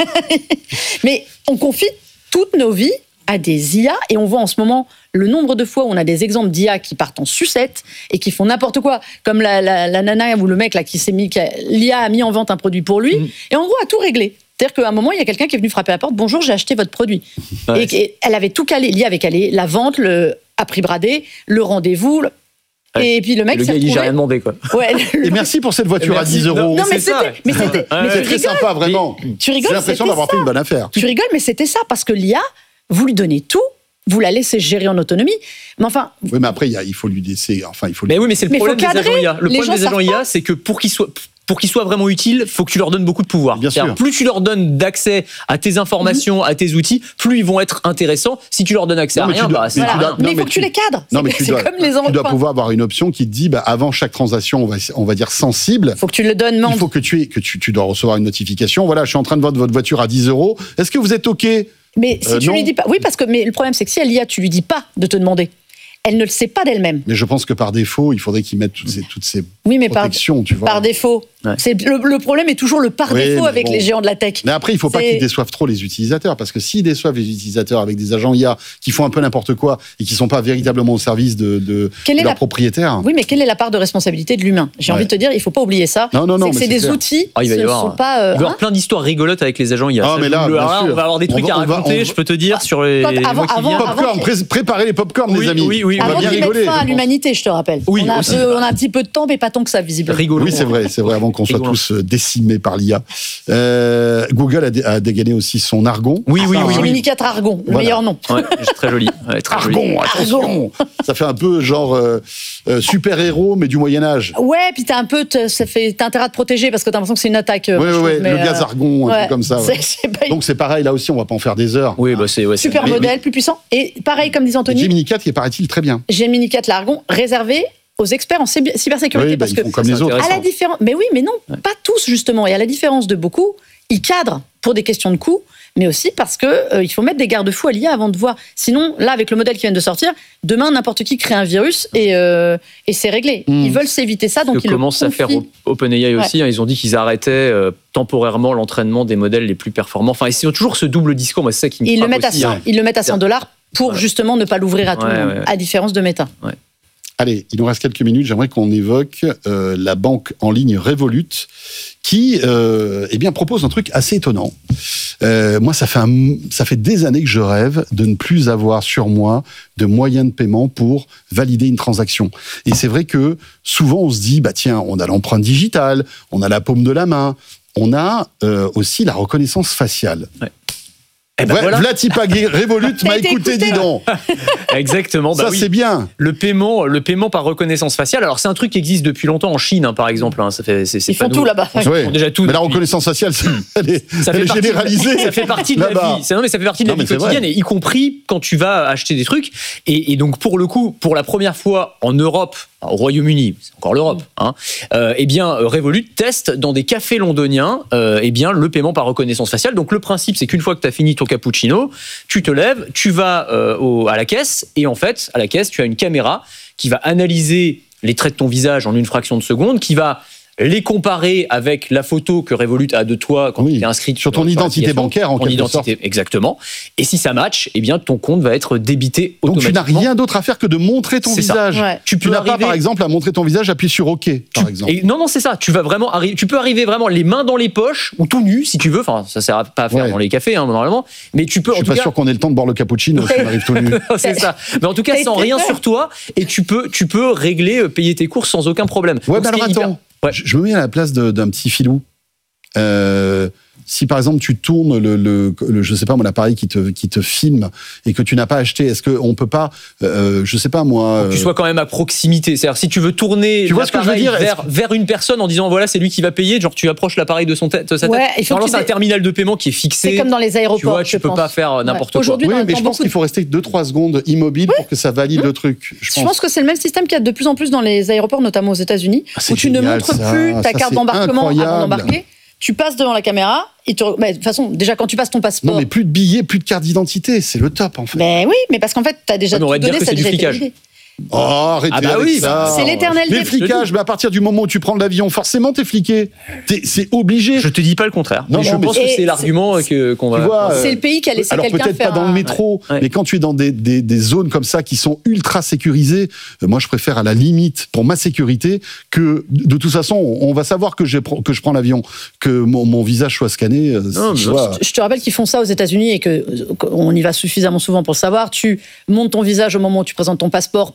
Mais on confie toutes nos vies à des IA, et on voit en ce moment le nombre de fois où on a des exemples d'IA qui partent en sucette et qui font n'importe quoi, comme la nana ou le mec là l'IA a mis en vente un produit pour lui, et en gros a tout réglé. C'est-à-dire qu'à un moment, il y a quelqu'un qui est venu frapper à la porte. Bonjour, j'ai acheté votre produit. Ouais. Et elle avait tout calé. L'IA avait calé la vente, à prix bradé, le rendez-vous. Et puis le mec Le s'est gars, il dit, j'ai rien retrouvé. demandé, quoi. Ouais, Et merci pour cette voiture Merci. à 10 euros. Non, mais c'est ça. mais Ouais. C'est tu très rigoles. sympa, vraiment. Tu rigoles, J'ai l'impression c'était d'avoir fait une bonne affaire. Tu rigoles, mais c'était ça, parce que l'IA, vous lui donnez tout, vous la laissez gérer en autonomie. Mais enfin, Oui, mais après, il faut lui laisser. Enfin, il faut. Mais oui, mais c'est le Mais problème faut des cadrer. agents IA. Le Les problème gens des agents savent IA, c'est que pour qu'ils soient vraiment utiles, faut que tu leur donnes beaucoup de pouvoir. Bien C'est-à-dire, sûr. plus tu leur donnes d'accès à tes informations, à tes outils, plus ils vont être intéressants. Si tu leur donnes accès Non, à mais rien, tu dois- bah, mais c'est tu rien. dois- mais il mais faut que tu les cadres. Non, mais C'est comme les tu dois enfants. pouvoir avoir une option qui te dit, avant chaque transaction, on va dire sensible, Il faut que tu le donnes, il faut que tu dois recevoir une notification. Voilà, je suis en train de vendre votre voiture à 10 euros. Est-ce que vous êtes OK? Mais si tu non. lui dis pas. Oui, parce que mais le problème, c'est que si à l'IA, tu lui dis pas de te demander, elle ne le sait pas d'elle-même. Mais je pense que par défaut, il faudrait qu'ils mettent toutes ces Oui, mais par protections, tu vois. défaut. Ouais. C'est le problème est toujours le par Oui, défaut mais avec bon. les géants de la tech. Mais après, il faut pas C'est- qu'ils déçoivent trop les utilisateurs, parce que s'ils déçoivent les utilisateurs avec des agents IA qui font un peu n'importe quoi et qui sont pas véritablement au service de Quelle est leurs la- propriétaires. Oui, mais quelle est la part de responsabilité de l'humain? J'ai Ouais. envie de te dire, il faut pas oublier ça. Non, c'est mais que c'est c'est des clair. outils. Ah, il va y ce ne avoir, sont pas. Il va y avoir plein d'histoires rigolotes avec les agents IA. Ah, Ça, mais là, je- bien alors sûr. on va avoir des trucs à raconter, je peux te dire, sur les. Quand- les avant- mois qui avant- viennent. Popcorn, préparez les popcorn, Oui, les amis. oui, oui, on va Avant bien qu'ils mettent rigoler. fin à l'humanité, je te rappelle. Oui, on a aussi. on a un petit peu de temps, mais pas tant que ça, visiblement. Rigolo. Oui, c'est vrai, avant qu'on soit Rigolant. tous décimés par l'IA. Google a dégainé aussi son Argon. Oui, oui, oui, Gemini oui. 4 Argon, le Voilà. meilleur nom. Ouais, c'est très joli. Ouais, très joli. Argon, attention. Ça fait un peu genre super-héros, mais du Moyen-Âge. Ouais, puis t'as intérêt à te protéger parce que t'as l'impression que c'est une attaque. Oui, moi, je trouve, le mais, gaz argon, un ouais, truc comme ça. ouais. c'est pas une- Donc c'est pareil, là aussi, on va pas en faire des heures. Oui, bah c'est ouais, c'est- super mais- modèle, plus puissant. Et pareil, comme disait Anthony, Gemini 4, il paraît-il très bien. Gemini 4 l'Argon, réservé aux experts en cybersécurité. Oui, bah, parce ils que font comme c'est les autres. intéressant. à la différence, mais oui, mais non, pas tous justement. Et à la différence de beaucoup, ils cadrent pour des questions de coût, mais aussi parce que il faut mettre des garde-fous à l'IA avant de voir. Sinon, là, avec le modèle qui vient de sortir, demain n'importe qui crée un virus et c'est réglé. Ils veulent s'éviter ça, donc que ils le commence à faire confient. OpenAI aussi. Hein, ils ont dit qu'ils arrêtaient temporairement l'entraînement des modèles les plus performants. Enfin, ils ont toujours ce double discours. Moi, c'est ça qui me Ils le frappe mettent à aussi, 100, hein. ils le mettent à $100 pour Voilà. justement ne pas l'ouvrir à tout le Ouais, monde, ouais, ouais. à différence de Meta. Allez, il nous reste quelques minutes. J'aimerais qu'on évoque la banque en ligne Revolut qui eh bien, propose un truc assez étonnant. Moi, ça fait des années que je rêve de ne plus avoir sur moi de moyens de paiement pour valider une transaction. Et c'est vrai que souvent, on se dit, bah tiens, on a l'empreinte digitale, on a la paume de la main, on a aussi la reconnaissance faciale. Ouais. Eh ben Ouais, voilà. Vlatipag Revolut m'a été écouté, écouté, dis donc. Exactement. Bah Ça, oui. c'est bien. Le paiement par reconnaissance faciale. Alors c'est un truc qui existe depuis longtemps en Chine, hein, par exemple. Hein. Ça fait, c'est Ils pas font tout nouveau. là-bas. Ils Ouais. font déjà tout. Mais la depuis- reconnaissance faciale, elle est ça fait partie généralisée. Ça fait partie de la là-bas. vie. Non, mais ça fait partie de la Non, mais vie c'est quotidienne, vrai. et y compris quand tu vas acheter des trucs. Et donc pour le coup, pour la première fois en Europe, au Royaume-Uni, c'est encore l'Europe, hein, eh bien Revolut teste dans des cafés londoniens, eh bien le paiement par reconnaissance faciale. Donc le principe, c'est qu'une fois que tu as fini ton cappuccino, tu te lèves, tu vas à la caisse, et en fait, à la caisse, tu as une caméra qui va analyser les traits de ton visage en une fraction de seconde, qui va les comparer avec la photo que Revolut a de toi quand Oui, tu es inscrit sur ton identité bancaire, en ton quelque identité, exactement. Et si ça match, eh bien ton compte va être débité Donc tu automatiquement. n'as rien d'autre à faire que de montrer ton C'est ça. visage. Ouais. Tu Tu peux n'as pas, arriver- par exemple, à montrer ton visage, appuie sur OK, par exemple. Et non, c'est ça. Tu vas vraiment tu peux arriver vraiment les mains dans les poches ou tout nu si tu veux. Enfin, ça sert pas à faire Ouais. dans les cafés, hein, normalement. Mais tu peux. Je en suis tout pas cas, sûr qu'on ait le temps de boire le cappuccino si on arrive tout nu. c'est ça. Mais en tout cas, T'as sans été rien fait. sur toi, et tu peux régler, payer tes courses sans aucun problème. Ouais, Donc, mais ce qui alors est hyper- attends, Ouais. je me mets à la place d'un petit filou. Si par exemple tu tournes je sais pas moi, l'appareil qui te filme et que tu n'as pas acheté, est-ce qu'on peut pas, je sais pas moi, Que tu sois quand même à proximité. C'est-à-dire, si tu veux tourner Tu vois ce que je veux l'appareil dire vers une personne en disant voilà, c'est lui qui va payer, genre tu approches l'appareil de sa tête. Ouais, il faut que Normalement, tu c'est un dé- terminal de paiement qui est fixé. C'est comme dans les aéroports. Tu vois, tu je peux pense. pas faire n'importe quoi. Aujourd'hui, oui, dans mais je pense beaucoup qu'il faut rester 2-3 secondes immobile pour que ça valide le truc. Je pense que c'est le même système qu'il y a de plus en plus dans les aéroports, notamment aux États-Unis, Ah, c'est où tu ne génial, montres ça. plus ta Ça, carte c'est d'embarquement incroyable. avant d'embarquer. Tu passes devant la caméra. De toute façon, déjà quand tu passes ton passeport. Non, mais plus de billets, plus de carte d'identité, c'est le top en fait. Mais oui, mais parce qu'en fait, tu as déjà Ah, mais on va tout te dire donné, que ça a c'est du déjà été flicage. validé. Oh, arrêtez Ah bah avec oui, ça. c'est l'éternel Mais le débat. flicage, mais à partir du moment où tu prends l'avion, forcément t'es fliqué. C'est obligé. Je te dis pas le contraire. Non, mais non, je mais pense que c'est- c'est l'argument qu'on va. Tu vois, C'est le pays qui a laissé Alors quelqu'un peut-être faire pas dans le métro, Ouais. mais quand tu es dans des zones comme ça qui sont ultra sécurisées, moi je préfère à la limite, pour ma sécurité, que de toute façon on va savoir que je prends l'avion, que mon visage soit scanné. Non, tu mais vois. Je te rappelle qu'ils font ça aux États-Unis et qu'on y va suffisamment souvent pour le savoir. Tu montes ton visage au moment où tu présentes ton passeport pour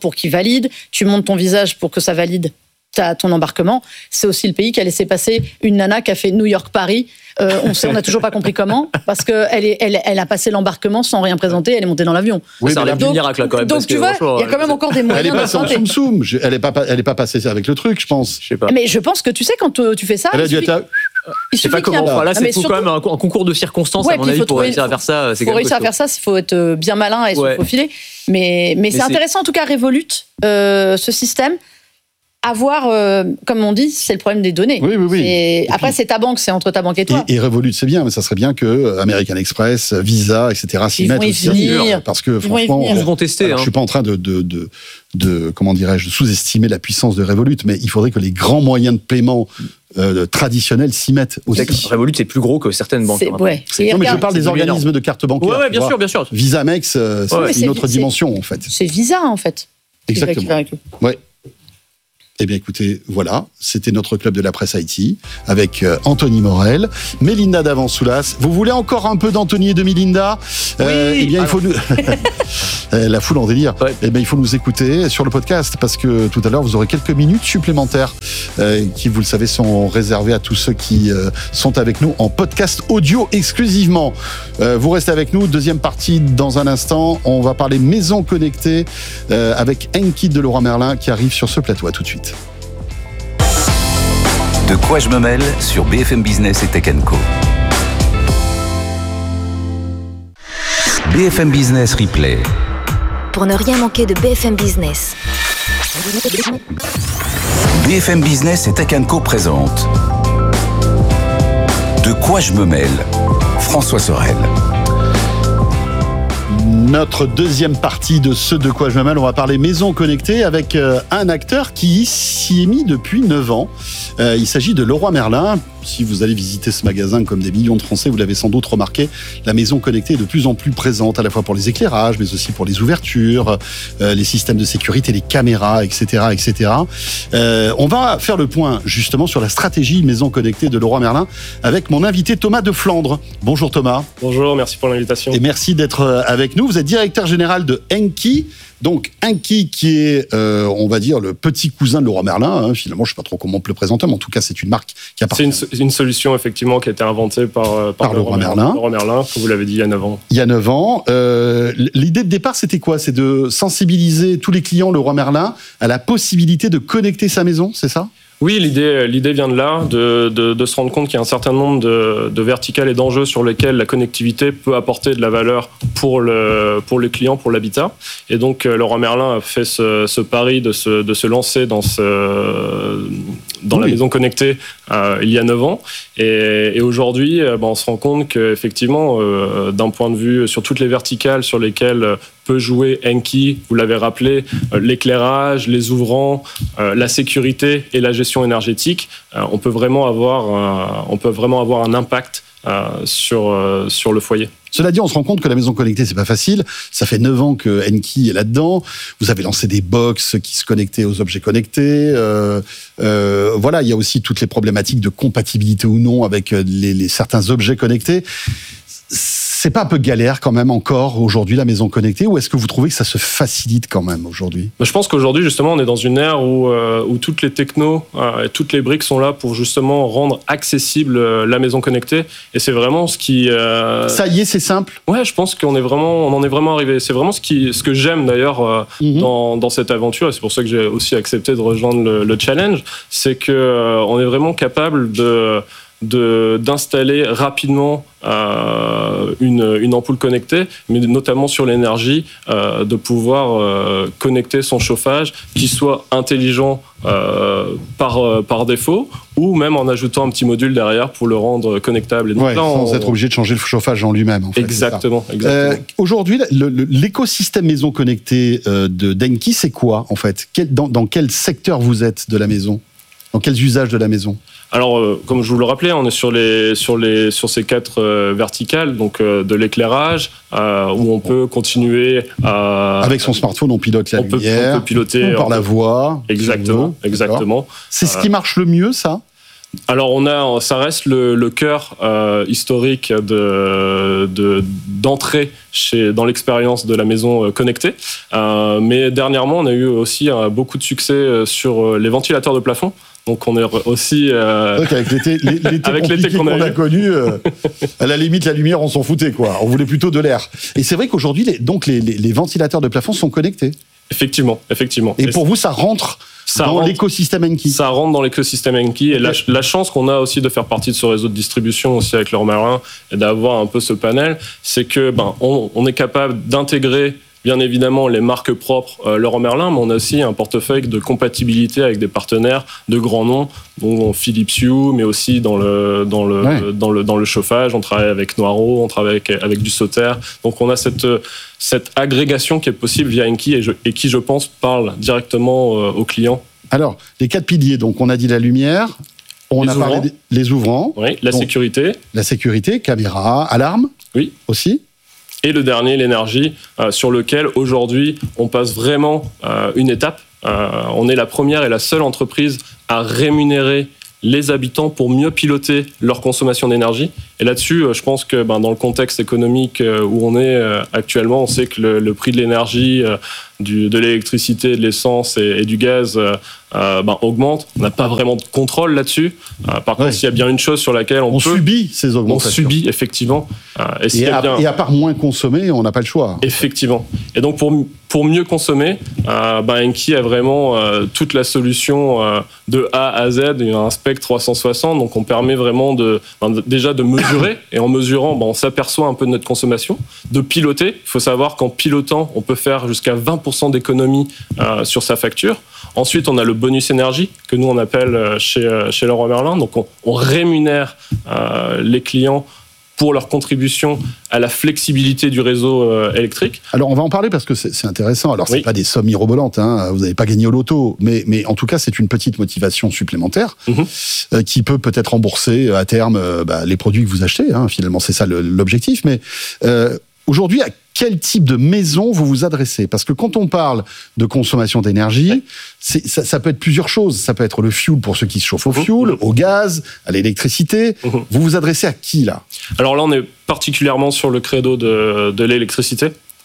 pour qu'il valide, tu montes ton visage pour que ça valide ton embarquement. C'est aussi le pays qui a laissé passer une nana qui a fait New York-Paris. On n'a toujours pas compris comment, parce qu'elle a passé l'embarquement sans rien présenter, elle est montée dans l'avion. Oui, ça relève du miracle, là, quand même. Donc, tu vois, il y a quand même encore des moyens. Elle est passée en soum-soum. Elle est pas passée avec le truc, je pense. Je sais pas. Mais je pense que tu sais, quand tu fais ça. Elle a dû être je sais pas comment. Là, c'est tout quand même un concours de circonstances, à mon avis, pour réussir à faire ça. Pour réussir à faire ça, il faut être bien malin et se faufiler. Mais c'est intéressant, en tout cas, Revolut, ce système. Avoir, comme on dit, c'est le problème des données. Oui. Après, c'est ta banque, c'est entre ta banque et toi. Et Revolut, c'est bien, mais ça serait bien que American Express, Visa, etc. s'y mettent aussi. Parce que franchement, ils vont tester. Je suis pas en train de comment dirais-je, de sous-estimer la puissance de Revolut, mais il faudrait que les grands moyens de paiement traditionnels s'y mettent aussi. Revolut, c'est plus gros que certaines banques. Non, mais je parle des organismes de cartes bancaires. Ouais, bien sûr. Visa Mex, c'est une autre dimension, en fait. C'est Visa, en fait. Exactement. Ouais. Eh bien, écoutez, voilà, c'était notre club de la presse IT avec Anthony Morel, Mélinda Davansoulas. Vous voulez encore un peu d'Anthony et de Mélinda ? Eh bien, il faut nous... La foule en délire. Ouais. Eh bien, il faut nous écouter sur le podcast parce que tout à l'heure, vous aurez quelques minutes supplémentaires qui, vous le savez, sont réservées à tous ceux qui sont avec nous en podcast audio exclusivement. Vous restez avec nous. Deuxième partie dans un instant. On va parler maison connectée avec Enki de Leroy Merlin qui arrive sur ce plateau. À tout de suite. De quoi je me mêle sur BFM Business et Tech & Co. BFM Business Replay. Pour ne rien manquer de BFM Business. BFM Business et Tech & Co présente De quoi je me mêle, François Sorel. Notre deuxième partie de ce De quoi je me mêle, on va parler maison connectée avec un acteur qui s'y est mis depuis 9 ans. Il s'agit de Leroy Merlin. Si vous allez visiter ce magasin comme des millions de Français, vous l'avez sans doute remarqué, la maison connectée est de plus en plus présente, à la fois pour les éclairages, mais aussi pour les ouvertures, les systèmes de sécurité, les caméras, etc. etc. On va faire le point justement sur la stratégie maison connectée de Leroy Merlin avec mon invité Thomas de Flandre. Bonjour Thomas. Bonjour, merci pour l'invitation. Et merci d'être avec nous. Vous êtes directeur général de Enki. Donc, Enki qui est, on va dire, le petit cousin de Leroy Merlin. Finalement, je ne sais pas trop comment on peut le présenter, mais en tout cas, c'est une marque qui appartient. C'est une solution, effectivement, qui a été inventée par Leroy Merlin. Leroy Merlin, comme vous l'avez dit, il y a 9 ans. Il y a 9 ans. L'idée de départ, c'était quoi ? C'est de sensibiliser tous les clients Leroy Merlin à la possibilité de connecter sa maison, c'est ça ? Oui, l'idée vient de là, de se rendre compte qu'il y a un certain nombre de verticales et d'enjeux sur lesquels la connectivité peut apporter de la valeur pour le client, pour l'habitat. Et donc, Leroy Merlin a fait ce pari de se lancer dans la maison connectée il y a 9 ans. Et aujourd'hui, on se rend compte qu'effectivement, d'un point de vue sur toutes les verticales sur lesquelles peut jouer Enki, vous l'avez rappelé, l'éclairage, les ouvrants, la sécurité et la gestion énergétique, on peut vraiment avoir un impact sur le foyer. Cela dit, on se rend compte que la maison connectée, c'est pas facile. Ça fait 9 ans que Enki est là-dedans. Vous avez lancé des box qui se connectaient aux objets connectés. Voilà, il y a aussi toutes les problématiques de compatibilité ou non avec certains objets connectés. C'est pas un peu galère quand même encore aujourd'hui la maison connectée, ou est-ce que vous trouvez que ça se facilite quand même aujourd'hui ? Je pense qu'aujourd'hui justement on est dans une ère où toutes les technos et toutes les briques sont là pour justement rendre accessible la maison connectée, et c'est vraiment ce qui... Ça y est, c'est simple ? Ouais, je pense qu'on en est vraiment arrivé. C'est vraiment ce que j'aime d'ailleurs dans cette aventure, et c'est pour ça que j'ai aussi accepté de rejoindre le challenge, c'est que on est vraiment capable d'installer rapidement une ampoule connectée, mais notamment sur l'énergie, de pouvoir connecter son chauffage, qui soit intelligent par défaut, ou même en ajoutant un petit module derrière pour le rendre connectable. Et donc sans être obligé de changer le chauffage en lui-même. En fait, exactement. Aujourd'hui, l'écosystème maison connectée d'Enki, c'est quoi en fait ? Dans quel secteur vous êtes de la maison ? Dans quels usages de la maison ? Alors, comme je vous le rappelais, on est sur ces 4 verticales, donc de l'éclairage, où on peut continuer à... Avec son smartphone, on pilote la lumière, on peut piloter par la voix. Exactement. C'est ce qui marche le mieux, ça ? Alors ça reste le cœur historique d'entrée dans l'expérience de la maison connectée. Mais dernièrement, on a eu aussi beaucoup de succès sur les ventilateurs de plafond. Donc on est aussi avec l'été qu'on a connu, à la limite la lumière on s'en foutait quoi. On voulait plutôt de l'air. Et c'est vrai qu'aujourd'hui les ventilateurs de plafond sont connectés. Effectivement. Et pour vous ça rentre dans l'écosystème Enki. Ça rentre dans l'écosystème Enki. Et la chance qu'on a aussi de faire partie de ce réseau de distribution aussi avec Leroy Merlin et d'avoir un peu ce panel, c'est que on est capable d'intégrer bien évidemment les marques propres Leroy Merlin, mais on a aussi un portefeuille de compatibilité avec des partenaires de grands noms, dont Philips Hue, mais aussi dans le chauffage. On travaille avec Noireau, on travaille avec du Sauter. Donc on a cette agrégation qui est possible via Enki et qui, je pense, parle directement aux clients. Alors, les 4 piliers, donc on a dit la lumière, on a parlé des ouvrants. Oui, sécurité. La sécurité, caméra, alarme. Oui. Aussi. Et le dernier, l'énergie, sur lequel aujourd'hui on passe vraiment une étape. On est la première et la seule entreprise à rémunérer les habitants pour mieux piloter leur consommation d'énergie. Et là-dessus, je pense que dans le contexte économique où on est actuellement, on sait que le prix de l'énergie, de l'électricité, de l'essence et du gaz augmente. On n'a pas vraiment de contrôle là-dessus. Par contre, s'il y a bien une chose sur laquelle on subit ces augmentations. On subit, effectivement. Et à part moins consommer, on n'a pas le choix. Effectivement. Et donc, pour mieux consommer, Enki a vraiment toute la solution de A à Z. Il y a un spectre 360. Donc, on permet vraiment déjà de mesurer. Et en mesurant, on s'aperçoit un peu de notre consommation. De piloter. Il faut savoir qu'en pilotant, on peut faire jusqu'à 20% d'économie sur sa facture. Ensuite, on a le bonus énergie, que nous, on appelle chez Leroy Merlin. Donc, on rémunère les clients pour leur contribution à la flexibilité du réseau électrique. Alors, on va en parler parce que c'est intéressant. Alors, c'est pas des sommes mirobolantes, hein. Vous n'avez pas gagné au loto, mais en tout cas, c'est une petite motivation supplémentaire qui peut peut-être rembourser à terme les produits que vous achetez. Hein. Finalement, c'est ça l'objectif. Mais aujourd'hui, à quel type de maison vous vous adressez? Parce que quand on parle de consommation d'énergie, ça peut être plusieurs choses. Ça peut être le fuel pour ceux qui se chauffent au fuel, au gaz, à l'électricité. Vous vous adressez à qui, là? Alors là, on est particulièrement sur le credo de l'électricité.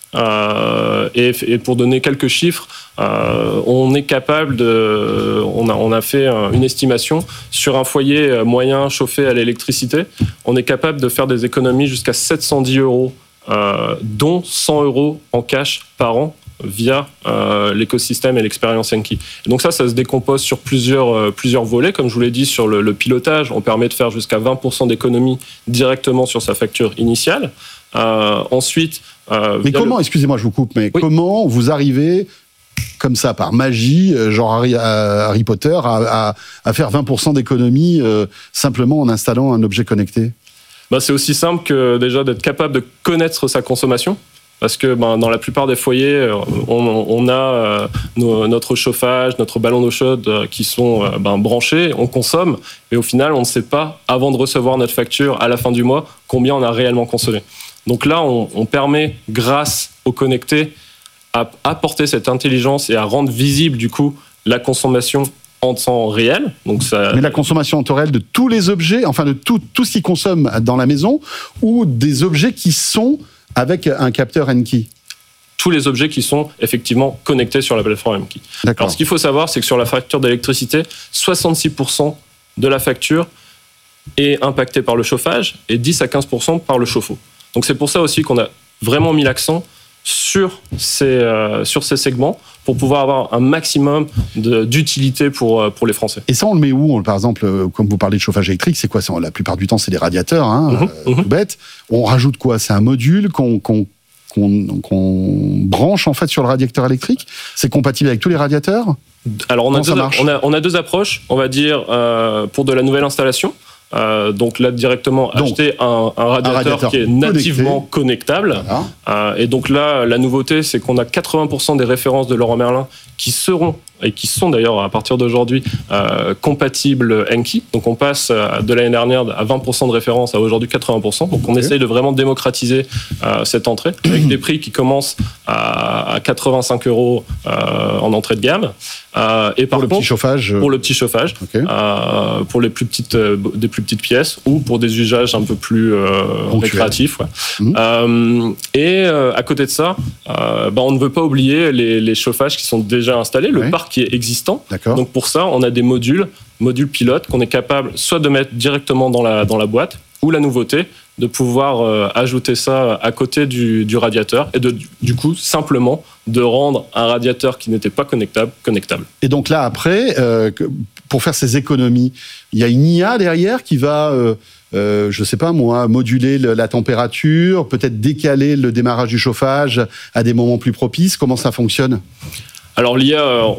Et pour donner quelques chiffres, on est capable on a fait une estimation sur un foyer moyen chauffé à l'électricité. On est capable de faire des économies jusqu'à 710 €, dont 100 € en cash par an via l'écosystème et l'expérience Enki. Et donc ça se décompose sur plusieurs volets. Comme je vous l'ai dit, sur le pilotage, on permet de faire jusqu'à 20% d'économie directement sur sa facture initiale. Ensuite... mais comment, excusez-moi, je vous coupe, mais comment vous arrivez comme ça, par magie, genre Harry Potter, à faire 20% d'économie simplement en installant un objet connecté? C'est aussi simple que déjà d'être capable de connaître sa consommation. Parce que dans la plupart des foyers, on a notre chauffage, notre ballon d'eau chaude qui sont branchés, on consomme, mais au final, on ne sait pas, avant de recevoir notre facture à la fin du mois, combien on a réellement consommé. Donc là, on permet, grâce au connecté, à apporter cette intelligence et à rendre visible, du coup, la consommation en temps réel. Donc mais la consommation en temps réel de tous les objets, enfin de tout ce qui consomme dans la maison, ou des objets qui sont avec un capteur Enki? Tous les objets qui sont effectivement connectés sur la plateforme Enki. Alors ce qu'il faut savoir, c'est que sur la facture d'électricité, 66% de la facture est impactée par le chauffage et 10 à 15% par le chauffe-eau. Donc c'est pour ça aussi qu'on a vraiment mis l'accent sur ces segments pour pouvoir avoir un maximum d'utilité pour les Français. Et ça, on le met où? Par exemple, comme vous parlez de chauffage électrique, c'est quoi? La plupart du temps, c'est des radiateurs, tout bête. On rajoute quoi? C'est un module qu'on branche en fait sur le radiateur électrique? C'est compatible avec tous les radiateurs? Alors, on a deux approches, on va dire, pour de la nouvelle installation. Donc là, directement, acheter un radiateur qui est nativement connectable. Voilà. Et donc là, la nouveauté, c'est qu'on a 80% des références de Leroy Merlin qui seront, et qui sont d'ailleurs à partir d'aujourd'hui, compatibles Enki. Donc on passe de l'année dernière à 20% de références à aujourd'hui 80%. Donc on essaye de vraiment démocratiser cette entrée avec des prix qui commencent à 85 € en entrée de gamme. Et par pour contre, le petit chauffage. Pour le petit chauffage, pour les plus petites, des plus petites pièces ou pour des usages un peu plus récréatifs. Ouais. Et à côté de ça, on ne veut pas oublier les chauffages qui sont déjà installés, le parc qui est existant. D'accord. Donc pour ça, on a des modules pilotes qu'on est capable soit de mettre directement dans la boîte, ou la nouveauté de pouvoir ajouter ça à côté du radiateur et du coup simplement de rendre un radiateur qui n'était pas connectable. Et donc là après, pour faire ces économies, il y a une IA derrière qui va, je sais pas moi, moduler la température, peut-être décaler le démarrage du chauffage à des moments plus propices. Comment ça fonctionne ? Alors l'IA,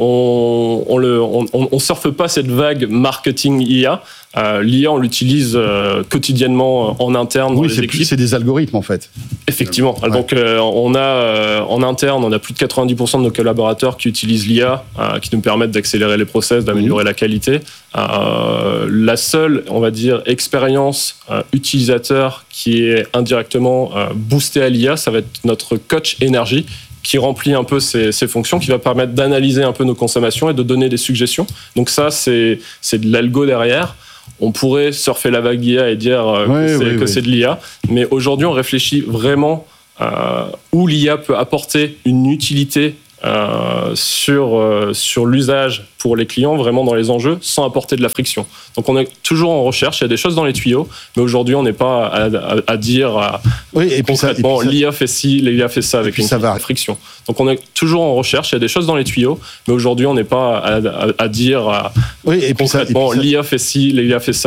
on surfe pas cette vague marketing IA. L'IA, on l'utilise quotidiennement en interne dans les équipes. C'est des algorithmes en fait. Effectivement. Ouais. Donc on a en interne, on a plus de 90% de nos collaborateurs qui utilisent l'IA, qui nous permettent d'accélérer les process, d'améliorer la qualité. La seule, on va dire, expérience utilisateur qui est indirectement boostée à l'IA, ça va être notre coach énergie, qui remplit un peu ces fonctions, qui va permettre d'analyser un peu nos consommations et de donner des suggestions. Donc ça, c'est de l'algo derrière. On pourrait surfer la vague IA et dire que c'est de l'IA, mais aujourd'hui, on réfléchit vraiment où l'IA peut apporter une utilité sur l'usage pour les clients, vraiment dans les enjeux, sans apporter de la friction. Donc on est toujours en recherche, il y a des choses dans les tuyaux, mais aujourd'hui on n'est pas à dire concrètement l'IA fait ci, l'IA fait ça avec une friction. Donc on est toujours en recherche, il y a des choses dans les tuyaux, mais aujourd'hui on n'est pas à dire concrètement l'IA fait ci, l'IA fait ça